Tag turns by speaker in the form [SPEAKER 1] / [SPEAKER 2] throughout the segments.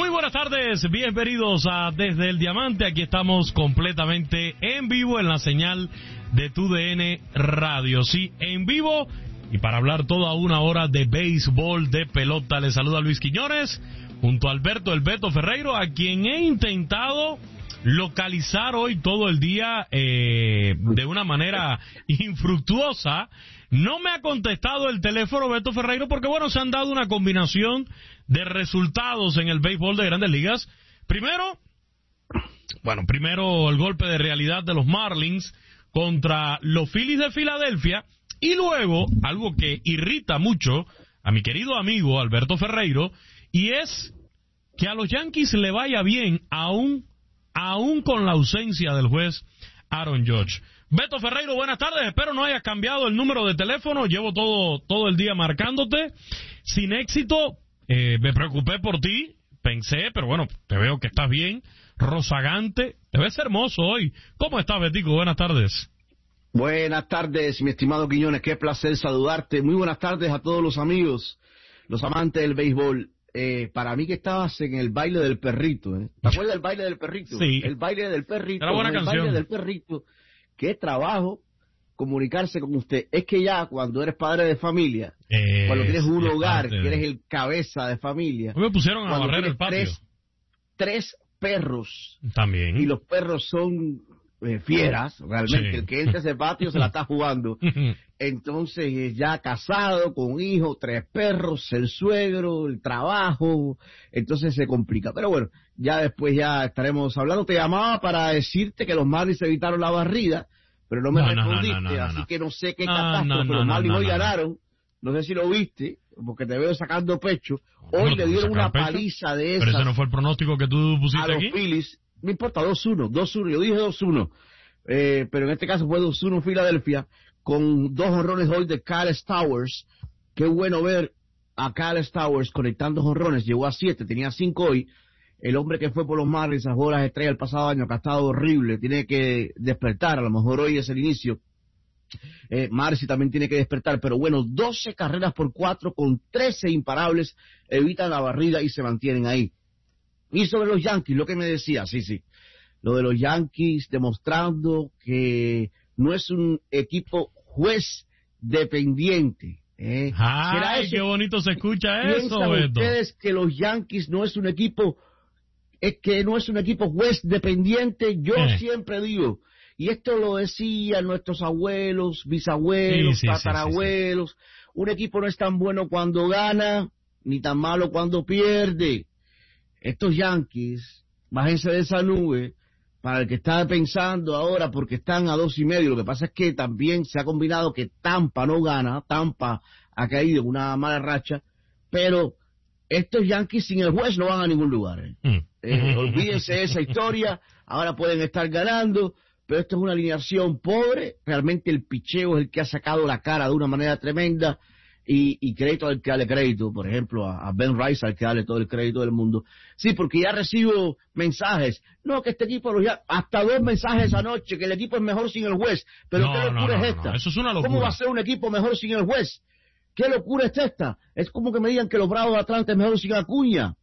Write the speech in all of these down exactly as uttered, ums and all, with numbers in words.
[SPEAKER 1] Muy buenas tardes, bienvenidos a Desde el Diamante. Aquí estamos completamente en vivo en la señal de Tu D N Radio. Sí, en vivo y para hablar toda una hora de béisbol, de pelota. Les saluda Luis Quiñones junto a Alberto El Beto Ferreiro, a quien he intentado localizar hoy todo el día eh, de una manera infructuosa. No me ha contestado el teléfono Beto Ferreiro porque, bueno, se han dado una combinación de resultados en el béisbol de Grandes Ligas. Primero, bueno, primero el golpe de realidad de los Marlins contra los Phillies de Filadelfia, y luego algo que irrita mucho a mi querido amigo Alberto Ferreiro, y es que a los Yankees le vaya bien aún, aún con la ausencia del juez Aaron Judge. Beto Ferreiro, buenas tardes, espero no hayas cambiado el número de teléfono, llevo todo, todo el día marcándote, sin éxito. Eh, me preocupé por ti, pensé, pero bueno, te veo que estás bien, rozagante, te ves hermoso hoy. ¿Cómo estás, Betico? Buenas tardes.
[SPEAKER 2] Buenas tardes, mi estimado Quiñones, qué placer saludarte. Muy buenas tardes a todos los amigos, los amantes del béisbol. Eh, para mí que estabas en el baile del perrito, ¿eh? ¿Te acuerdas del baile del perrito?
[SPEAKER 1] Sí.
[SPEAKER 2] El baile del perrito.
[SPEAKER 1] Era buena
[SPEAKER 2] el
[SPEAKER 1] canción.
[SPEAKER 2] baile del perrito. Qué trabajo comunicarse con usted. Es que ya cuando eres padre de familia, eh, cuando tienes un hogar, que eres el cabeza de familia.
[SPEAKER 1] Me pusieron a barrer el patio.
[SPEAKER 2] Tres, tres perros.
[SPEAKER 1] También.
[SPEAKER 2] Y los perros son eh, fieras, realmente. Sí. El que entra a ese patio se la está jugando. Entonces, ya casado, con hijos, tres perros, el suegro, el trabajo, entonces se complica. Pero bueno, ya después ya estaremos hablando. Te llamaba para decirte que los Marlins evitaron la barrida, pero no me
[SPEAKER 1] no,
[SPEAKER 2] respondiste,
[SPEAKER 1] no, no, no, no,
[SPEAKER 2] así
[SPEAKER 1] no.
[SPEAKER 2] que no sé qué
[SPEAKER 1] no,
[SPEAKER 2] catástrofe.
[SPEAKER 1] no, no,
[SPEAKER 2] los Marlins
[SPEAKER 1] no, no,
[SPEAKER 2] hoy
[SPEAKER 1] no,
[SPEAKER 2] ganaron, no sé si lo viste, porque te veo sacando pecho.
[SPEAKER 1] No,
[SPEAKER 2] hoy
[SPEAKER 1] no,
[SPEAKER 2] le dieron
[SPEAKER 1] no
[SPEAKER 2] una
[SPEAKER 1] pecho.
[SPEAKER 2] paliza de esas.
[SPEAKER 1] Pero ese no fue el pronóstico que tú pusiste
[SPEAKER 2] a los
[SPEAKER 1] aquí.
[SPEAKER 2] Phillies. No importa, dos uno, dos uno, yo dije dos uno. Eh, pero en este caso fue dos uno Filadelfia, con dos jonrones hoy de Kyle Stowers. Qué bueno ver a Kyle Stowers conectando jonrones, llegó a siete, tenía cinco hoy. El hombre que fue por los Marlins a jugar las estrellas el pasado año, que ha estado horrible, tiene que despertar, a lo mejor hoy es el inicio. Eh, Marcy también tiene que despertar, pero bueno, doce carreras por cuatro con trece imparables, evitan la barrida y se mantienen ahí. Y sobre los Yankees, lo que me decía, sí, sí, lo de los Yankees demostrando que no es un equipo juez dependiente. ¿eh?
[SPEAKER 1] Ay, qué bonito se escucha eso,
[SPEAKER 2] ¿Piensan
[SPEAKER 1] Beto?
[SPEAKER 2] ustedes que los Yankees no es un equipo, es que no es un equipo juez dependiente? Yo eh. siempre digo, y esto lo decían nuestros abuelos, bisabuelos, sí, sí, tatarabuelos, sí, sí, sí. Un equipo no es tan bueno cuando gana, ni tan malo cuando pierde. Estos Yankees, bájense de esa nube, para el que está pensando ahora, porque están a dos y medio. Lo que pasa es que también se ha combinado que Tampa no gana, Tampa ha caído en una mala racha, pero estos Yankees sin el juez no van a ningún lugar. ¿eh? Mm. Eh, olvídense de esa historia, ahora pueden estar ganando, pero esto es una alineación pobre. Realmente el picheo es el que ha sacado la cara de una manera tremenda, y, y crédito al que darle crédito, por ejemplo, a, a Ben Rice, al que darle todo el crédito del mundo. Sí, porque ya recibo mensajes, no, que este equipo, ya, hasta dos mensajes anoche, que el equipo es mejor sin el juez, pero
[SPEAKER 1] no,
[SPEAKER 2] ¿qué locura
[SPEAKER 1] no, no,
[SPEAKER 2] es esta?
[SPEAKER 1] No, eso es una locura.
[SPEAKER 2] ¿Cómo va a ser un equipo mejor sin el juez? ¿Qué locura es esta? Es como que me digan que los Bravos de Atlanta es mejor sin Acuña,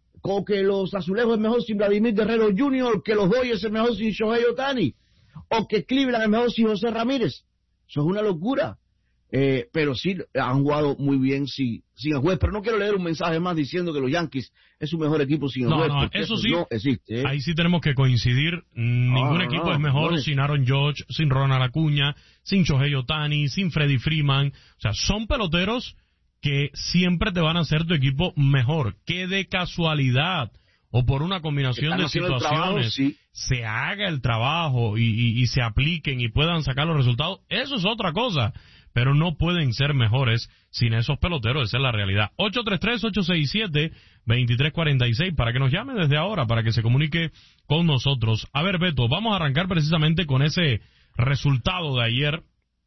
[SPEAKER 2] o que los Azulejos es mejor sin Vladimir Guerrero junior, que los Dodgers es mejor sin Shohei Ohtani, o que Cleveland es mejor sin José Ramírez. Eso es una locura. Eh, pero sí han jugado muy bien sin, sin el juez. Pero no quiero leer un mensaje más diciendo que los Yankees es su mejor equipo sin el
[SPEAKER 1] no,
[SPEAKER 2] juez.
[SPEAKER 1] No,
[SPEAKER 2] eso,
[SPEAKER 1] eso sí,
[SPEAKER 2] no existe. ¿eh?
[SPEAKER 1] Ahí sí tenemos que coincidir. Ningún
[SPEAKER 2] no,
[SPEAKER 1] equipo
[SPEAKER 2] no,
[SPEAKER 1] es mejor
[SPEAKER 2] no,
[SPEAKER 1] sin Aaron Judge, sin Ronald Acuña, sin Shohei Ohtani, sin Freddie Freeman. O sea, son peloteros que siempre te van a hacer tu equipo mejor. Que de casualidad o por una combinación de situaciones
[SPEAKER 2] trabajo, sí.
[SPEAKER 1] se haga el trabajo y, y, y se apliquen y puedan sacar los resultados, eso es otra cosa. Pero no pueden ser mejores sin esos peloteros, esa es la realidad. ocho tres tres, ocho seis siete, dos tres cuatro seis, para que nos llame desde ahora, para que se comunique con nosotros. A ver, Beto, vamos a arrancar precisamente con ese resultado de ayer,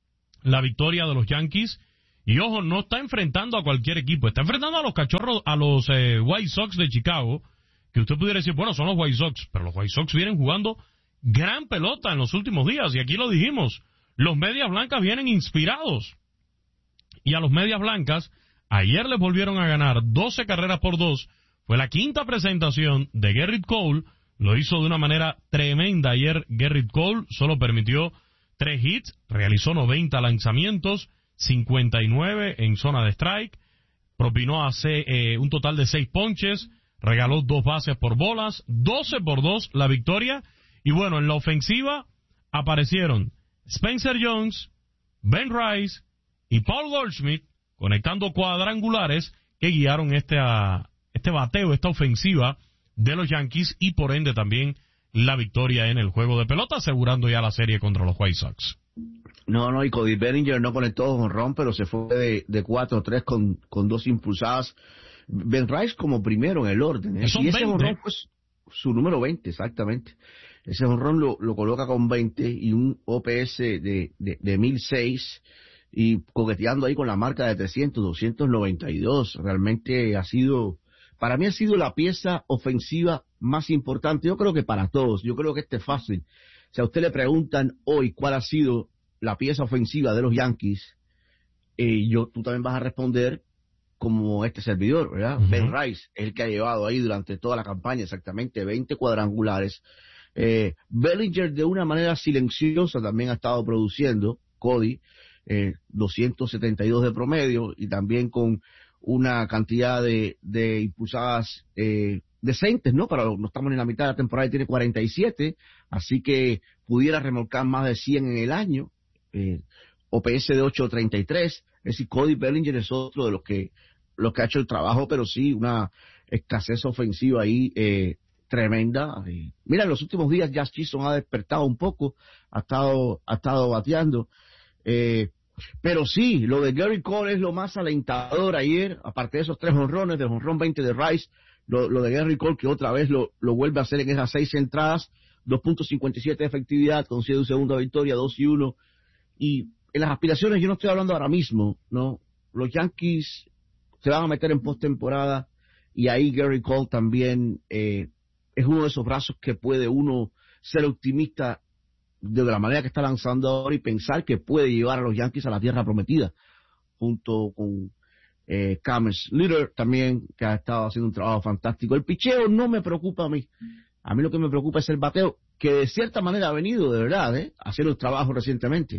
[SPEAKER 1] la victoria de los Yankees. Y ojo, no está enfrentando a cualquier equipo, está enfrentando a los cachorros, a los eh, White Sox de Chicago, que usted pudiera decir, bueno, son los White Sox, pero los White Sox vienen jugando gran pelota en los últimos días, y aquí lo dijimos. Los Medias Blancas vienen inspirados. Y a los Medias Blancas, ayer les volvieron a ganar doce carreras por dos fue la quinta presentación de Gerrit Cole. Lo hizo de una manera tremenda ayer. Gerrit Cole solo permitió tres hits, realizó noventa lanzamientos, cincuenta y nueve en zona de strike, propinó a C, eh, un total de seis ponches, regaló dos bases por bolas, doce por dos la victoria. Y bueno, en la ofensiva aparecieron Spencer Jones, Ben Rice y Paul Goldschmidt conectando cuadrangulares que guiaron este, a, este bateo, esta ofensiva de los Yankees y por ende también la victoria en el juego de pelota, asegurando ya la serie contra los White Sox.
[SPEAKER 2] No, no, y Cody Bellinger no conectó jonrón, pero se fue de, de cuatro tres con, con dos impulsadas. Ben Rice como primero en el orden, ¿eh? Y ese jonrón fue su número veinte, exactamente. Ese jonrón lo, lo coloca con veinte y un O P S de, de, de mil seis y coqueteando ahí con la marca de trescientos, doscientos noventa y dos. Realmente ha sido, para mí ha sido la pieza ofensiva más importante. Yo creo que para todos, yo creo que este es fácil. Si a usted le preguntan hoy cuál ha sido la pieza ofensiva de los Yankees, eh, yo, tú también vas a responder como este servidor, ¿verdad? Uh-huh. Ben Rice es el que ha llevado ahí durante toda la campaña exactamente veinte cuadrangulares. Eh, Bellinger de una manera silenciosa también ha estado produciendo, Cody, eh, doscientos setenta y dos de promedio y también con una cantidad de, de impulsadas eh, decentes, ¿no? Pero no estamos en la mitad de la temporada y tiene cuarenta y siete, así que pudiera remolcar más de cien en el año. Eh, O P S de ocho treinta y tres, es decir, Cody Bellinger es otro de los que los que ha hecho el trabajo, pero sí, una escasez ofensiva ahí eh, tremenda. Eh, mira, en los últimos días Jazz Chisholm ha despertado un poco, ha estado ha estado bateando, eh, pero sí, lo de Gerrit Cole es lo más alentador ayer, aparte de esos tres jonrones, del jonrón veinte de Rice, lo, lo de Gerrit Cole que otra vez lo, lo vuelve a hacer en esas seis entradas, dos punto cincuenta y siete de efectividad, consigue un segunda victoria, dos y uno, y en las aspiraciones yo no estoy hablando ahora mismo, ¿no? Los Yankees se van a meter en postemporada y ahí Gerrit Cole también eh, es uno de esos brazos que puede uno ser optimista de la manera que está lanzando ahora y pensar que puede llevar a los Yankees a la tierra prometida, junto con eh, Cam Slater también, que ha estado haciendo un trabajo fantástico. El picheo no me preocupa a mí, a mí lo que me preocupa es el bateo, que de cierta manera ha venido de verdad, ¿eh? haciendo el trabajo recientemente.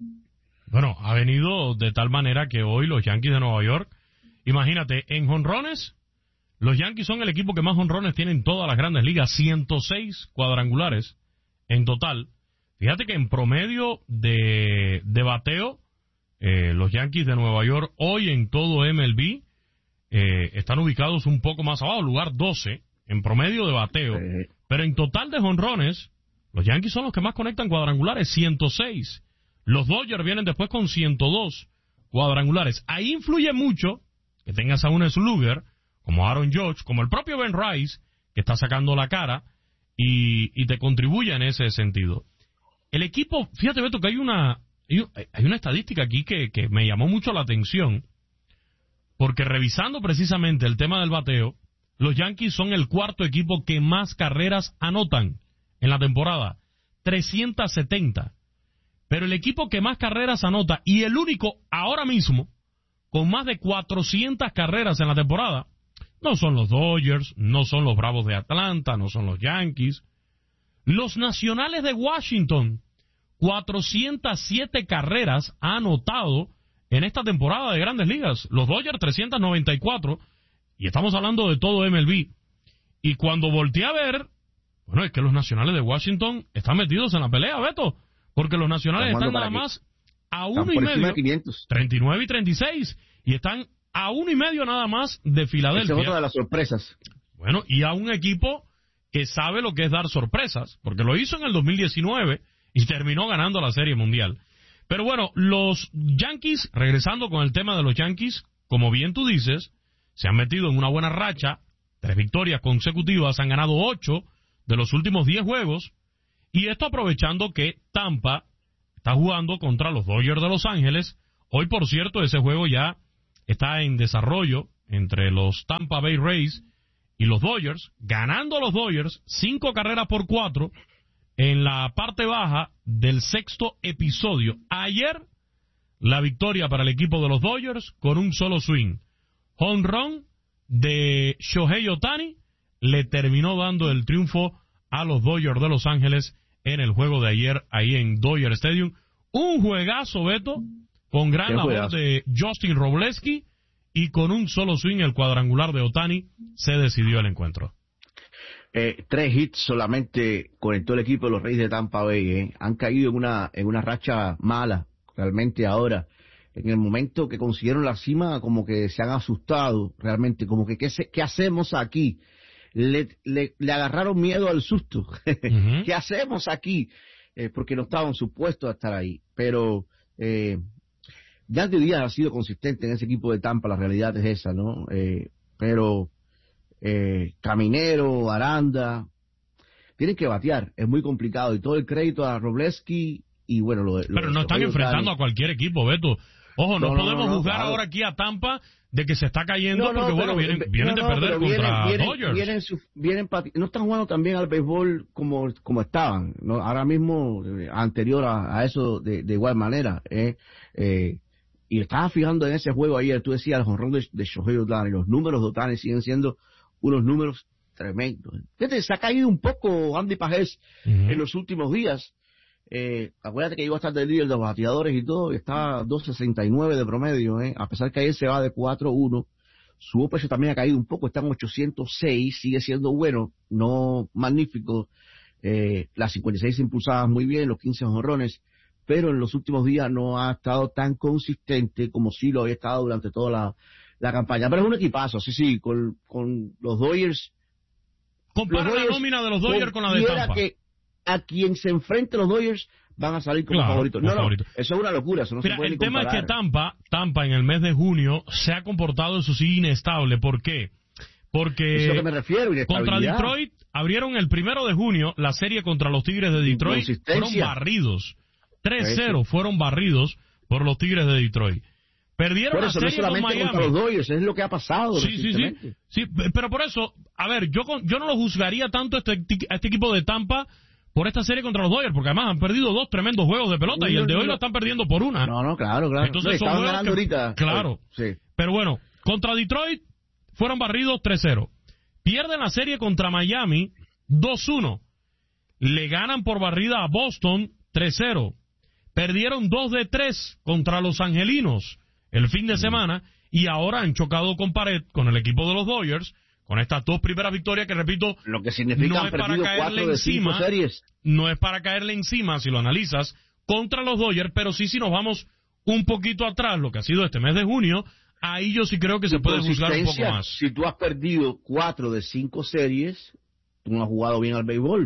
[SPEAKER 1] Bueno, ha venido de tal manera que hoy los Yankees de Nueva York, imagínate, en jonrones, los Yankees son el equipo que más jonrones tienen en todas las grandes ligas, ciento seis cuadrangulares en total. Fíjate que en promedio de, de bateo, eh, los Yankees de Nueva York hoy en todo M L B eh, están ubicados un poco más abajo, lugar doce en promedio de bateo, sí. Pero en total de jonrones, los Yankees son los que más conectan cuadrangulares, ciento seis. Los Dodgers vienen después con ciento dos cuadrangulares. Ahí influye mucho que tengas a un slugger como Aaron Judge, como el propio Ben Rice, que está sacando la cara y, y te contribuye en ese sentido. El equipo, fíjate Beto que hay una hay una estadística aquí que, que me llamó mucho la atención, porque revisando precisamente el tema del bateo, los Yankees son el cuarto equipo que más carreras anotan en la temporada, trescientas setenta. Pero el equipo que más carreras anota y el único ahora mismo con más de cuatrocientas carreras en la temporada no son los Dodgers, no son los Bravos de Atlanta, no son los Yankees. Los Nacionales de Washington, cuatrocientas siete carreras ha anotado en esta temporada de Grandes Ligas. Los Dodgers trescientas noventa y cuatro, y estamos hablando de todo M L B. Y cuando volteé a ver, bueno, es que los Nacionales de Washington están metidos en la pelea, Beto. Porque los Nacionales están nada más a uno y medio, treinta y nueve y treinta y seis, y están a uno y medio nada más de Filadelfia.
[SPEAKER 2] Esa es otra de las sorpresas.
[SPEAKER 1] Bueno, y a un equipo que sabe lo que es dar sorpresas, porque lo hizo en el dos mil diecinueve y terminó ganando la Serie Mundial. Pero bueno, los Yankees, regresando con el tema de los Yankees, como bien tú dices, se han metido en una buena racha, tres victorias consecutivas, han ganado ocho de los últimos diez juegos. Y esto aprovechando que Tampa está jugando contra los Dodgers de Los Ángeles. Hoy, por cierto, ese juego ya está en desarrollo entre los Tampa Bay Rays y los Dodgers, ganando los Dodgers cinco carreras por cuatro en la parte baja del sexto episodio. Ayer, la victoria para el equipo de los Dodgers con un solo swing. Home run de Shohei Ohtani le terminó dando el triunfo a los Dodgers de Los Ángeles en el juego de ayer ahí en Dodger Stadium. Un juegazo, Beto, con gran labor de Justin Robleski, y con un solo swing, el cuadrangular de Ohtani, se decidió el encuentro.
[SPEAKER 2] Eh, tres hits solamente conectó el equipo de los Reyes de Tampa Bay. ¿eh? Han caído en una en una racha mala, realmente ahora. En el momento que consiguieron la cima, como que se han asustado, realmente, como que ¿qué, se, qué hacemos aquí? Le, le, le agarraron miedo al susto. Uh-huh. ¿Qué hacemos aquí? Eh, porque no estaban supuestos a estar ahí. Pero eh, Yandy Díaz ha sido consistente en ese equipo de Tampa, la realidad es esa, ¿no? Eh, pero eh, Caminero, Aranda, tienen que batear, es muy complicado, y todo el crédito a Robleski, y bueno, lo, lo
[SPEAKER 1] Pero no están enfrentando a cualquier equipo, Beto. Ojo, no, no podemos no, no, juzgar claro. ahora aquí a Tampa de que se está cayendo, no, no, porque bueno, vienen, vienen no, no, de perder contra
[SPEAKER 2] vienen,
[SPEAKER 1] Dodgers.
[SPEAKER 2] Vienen, vienen, vienen, no están jugando también al béisbol como, como estaban, ¿no? Ahora mismo, eh, anterior a, a eso, de, de igual manera. Eh, eh, y estaba fijando en ese juego ayer, tú decías, el jonrón de, de Shohei Ohtani, los números de Ohtani siguen siendo unos números tremendos. Fíjate, se ha caído un poco Andy Pajés uh-huh. en los últimos días. Eh, acuérdate que iba a estar de líder de los bateadores y todo, y está dos sesenta y nueve de promedio, eh, a pesar que ayer se va de cuatro uno, su O P S también ha caído un poco, está en ochocientos seis, sigue siendo bueno, no magnífico, eh, las cincuenta y seis impulsadas muy bien, los quince jonrones, pero en los últimos días no ha estado tan consistente como sí lo había estado durante toda la, la campaña, pero es un equipazo, sí, sí, con, con los Dodgers.
[SPEAKER 1] Compara los Dodgers, la nómina de los Dodgers con la de Tampa.
[SPEAKER 2] Que a quien se enfrente los Dodgers van a salir como
[SPEAKER 1] claro,
[SPEAKER 2] favoritos. No, no, eso es una locura, eso no
[SPEAKER 1] Mira,
[SPEAKER 2] se puede
[SPEAKER 1] el
[SPEAKER 2] ni
[SPEAKER 1] tema
[SPEAKER 2] comparar.
[SPEAKER 1] es que Tampa, Tampa en el mes de junio se ha comportado, eso sí, inestable. ¿Por qué? Porque
[SPEAKER 2] eso es lo que me refiero,
[SPEAKER 1] contra Detroit abrieron el primero de junio la serie contra los Tigres de Detroit, fueron barridos. tres cero fueron barridos por los Tigres de Detroit. Perdieron
[SPEAKER 2] por eso,
[SPEAKER 1] la serie
[SPEAKER 2] no solamente
[SPEAKER 1] con Miami.
[SPEAKER 2] Contra los Dodgers, es lo que ha pasado.
[SPEAKER 1] Sí, sí, sí, sí. Pero por eso, a ver, yo, yo no lo juzgaría tanto a este, a este equipo de Tampa por esta serie contra los Dodgers, porque además han perdido dos tremendos juegos de pelota, no, y el de hoy no, lo están perdiendo por una.
[SPEAKER 2] No, no, claro, claro.
[SPEAKER 1] Entonces
[SPEAKER 2] no,
[SPEAKER 1] son juegos
[SPEAKER 2] ganando
[SPEAKER 1] que,
[SPEAKER 2] ahorita.
[SPEAKER 1] Claro.
[SPEAKER 2] Sí.
[SPEAKER 1] Pero bueno, contra Detroit fueron barridos tres cero. Pierden la serie contra Miami dos uno. Le ganan por barrida a Boston tres cero. Perdieron dos de tres contra los Angelinos el fin de semana, y ahora han chocado con pared con el equipo de los Dodgers, con estas dos primeras victorias que, repito,
[SPEAKER 2] lo que significa
[SPEAKER 1] no es para caerle encima,
[SPEAKER 2] series.
[SPEAKER 1] no es para caerle encima si lo analizas contra los Dodgers, pero sí si nos vamos un poquito atrás, lo que ha sido este mes de junio, ahí yo sí creo que se puede juzgar un poco más.
[SPEAKER 2] Si tú has perdido cuatro de cinco series, tú no has jugado bien al béisbol.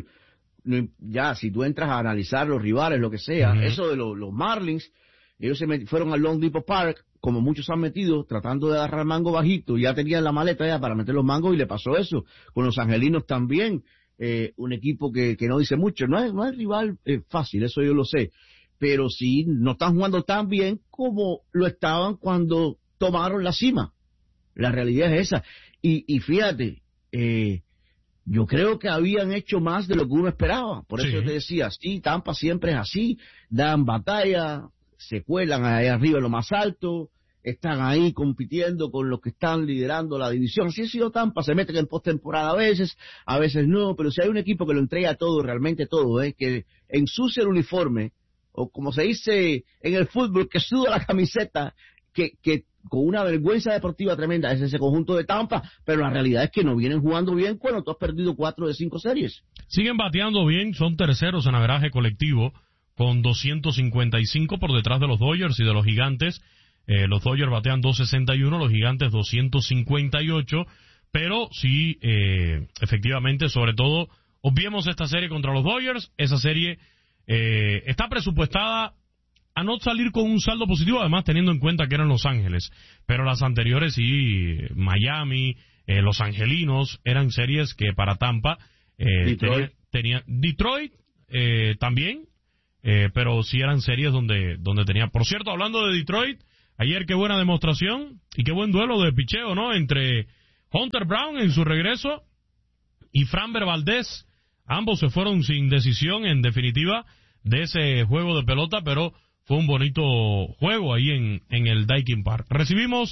[SPEAKER 2] Ya, si tú entras a analizar los rivales, lo que sea, uh-huh. eso de los, los Marlins, ellos se met, fueron al Long Depot Park, como muchos han metido, tratando de agarrar mango bajito, ya tenían la maleta ya para meter los mangos, y le pasó eso. Con los Angelinos también, eh, un equipo que, que no dice mucho, no es, no es rival eh, fácil, eso yo lo sé, pero sí, no están jugando tan bien como lo estaban cuando tomaron la cima. La realidad es esa. Y, y fíjate, eh, yo creo que habían hecho más de lo que uno esperaba, por eso sí. Yo te decía, sí, Tampa siempre es así, dan batalla, se cuelan ahí arriba en lo más alto, están ahí compitiendo con los que están liderando la división. Así ha sido Tampa, se meten en postemporada a veces, a veces no, pero si hay un equipo que lo entrega todo, realmente todo, ¿eh? Que ensucia el uniforme, o como se dice en el fútbol, que suda la camiseta, que, que con una vergüenza deportiva tremenda, es ese conjunto de Tampa, pero la realidad es que no vienen jugando bien cuando tú has perdido cuatro de cinco series.
[SPEAKER 1] Siguen bateando bien, son terceros en averaje colectivo, con doscientos cincuenta y cinco por detrás de los Dodgers y de los Gigantes. Eh, los Dodgers batean doscientos sesenta y uno, los Gigantes doscientos cincuenta y ocho, pero sí, eh, efectivamente, sobre todo, obviemos esta serie contra los Dodgers. Esa serie eh, está presupuestada a no salir con un saldo positivo, además teniendo en cuenta que eran Los Ángeles, pero las anteriores sí, Miami, eh, Los Angelinos, eran series que para Tampa eh,
[SPEAKER 2] Detroit,
[SPEAKER 1] tenía, tenía, Detroit eh, también, Eh, pero sí eran series donde donde tenía. Por cierto, hablando de Detroit, ayer qué buena demostración y qué buen duelo de picheo, ¿no? Entre Hunter Brown en su regreso y Framber Valdez. Ambos se fueron sin decisión, en definitiva, de ese juego de pelota, pero fue un bonito juego ahí en, en el Daikin Park. Recibimos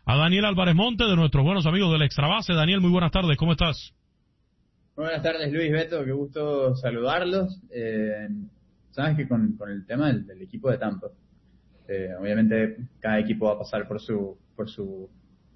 [SPEAKER 1] a Daniel Álvarez Monte, de nuestros buenos amigos del Extrabase. Daniel, muy buenas tardes, ¿cómo estás?
[SPEAKER 3] Buenas tardes, Luis, Beto, qué gusto saludarlos. Eh, sabes que con, con el tema del, del equipo de Tampa, eh, obviamente cada equipo va a pasar por su por su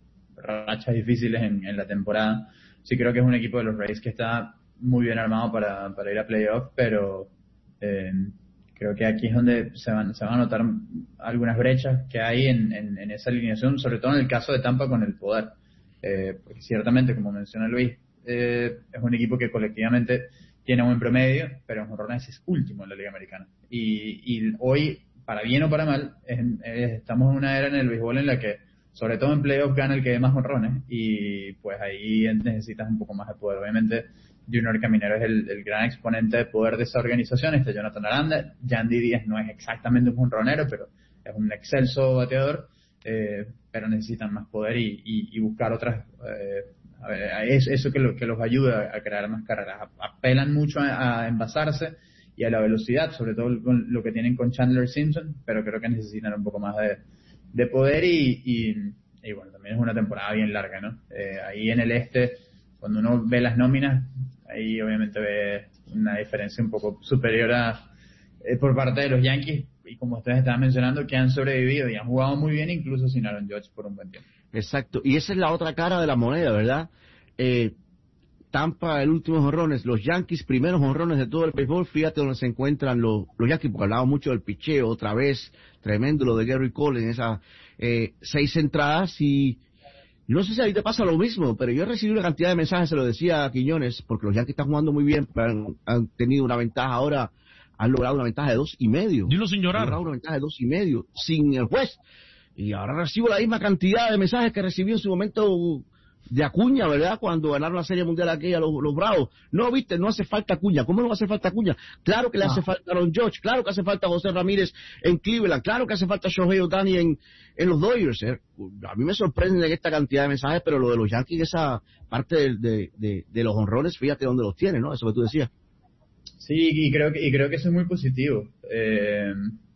[SPEAKER 3] rachas difíciles en, en la temporada. Sí creo que es un equipo de los Rays que está muy bien armado para, para ir a playoff, pero eh, creo que aquí es donde se van, se van a notar algunas brechas que hay en, en, en esa alineación, sobre todo en el caso de Tampa con el poder. Eh, porque ciertamente, como menciona Luis, eh, es un equipo que colectivamente tiene un buen promedio, pero en jonrones es último en la Liga Americana. Y, y hoy, para bien o para mal, es, es, estamos en una era en el béisbol en la que, sobre todo en playoff, gana el que dé más jonrones, y pues ahí necesitas un poco más de poder. Obviamente, Junior Caminero es el, el gran exponente de poder de esa organización. Está Jonathan Aranda. Yandy Díaz no es exactamente un jonronero, pero es un excelso bateador, eh, pero necesitan más poder y, y, y buscar otras... Eh, a ver, es eso que, lo, que los ayuda a crear más carreras. Apelan mucho a, a envasarse y a la velocidad, sobre todo con lo que tienen con Chandler Simpson, pero creo que necesitan un poco más de, de poder y, y, y bueno, también es una temporada bien larga, ¿no? Eh, ahí en el este, cuando uno ve las nóminas, ahí obviamente ve una diferencia un poco superior a eh, por parte de los Yankees, y como ustedes estaban mencionando, que han sobrevivido y han jugado muy bien, incluso sin Aaron Judge por un buen tiempo.
[SPEAKER 2] Exacto, y esa es la otra cara de la moneda, ¿verdad? Eh, Tampa, el último jonrones, los Yankees, primeros jonrones de todo el béisbol. Fíjate donde se encuentran los, los Yankees, porque hablaba mucho del picheo, otra vez, tremendo lo de Gary Cole en esas eh, seis entradas. Y no sé si a ti te pasa lo mismo, pero yo he recibido una cantidad de mensajes, se lo decía a Quiñones, porque los Yankees están jugando muy bien, han, han tenido una ventaja ahora, han logrado una ventaja de dos y medio.
[SPEAKER 1] Dilo sin llorar.
[SPEAKER 2] Han logrado una ventaja de dos y medio, sin el juez. Y ahora recibo la misma cantidad de mensajes que recibí en su momento de Acuña, ¿verdad? Cuando ganaron la Serie Mundial aquella los, los Bravos. No, viste, no hace falta Acuña. ¿Cómo no va a hacer falta Acuña? Claro que le ah. hace falta Aaron Judge, claro que hace falta José Ramírez en Cleveland, claro que hace falta Shohei Ohtani en, en los Dodgers. ¿eh? A mí me sorprende esta cantidad de mensajes, pero lo de los Yankees, esa parte de, de, de, de los honrones, fíjate dónde los tiene, ¿no? Eso que tú decías.
[SPEAKER 3] Sí, y creo que, y creo que eso es muy positivo. Eh,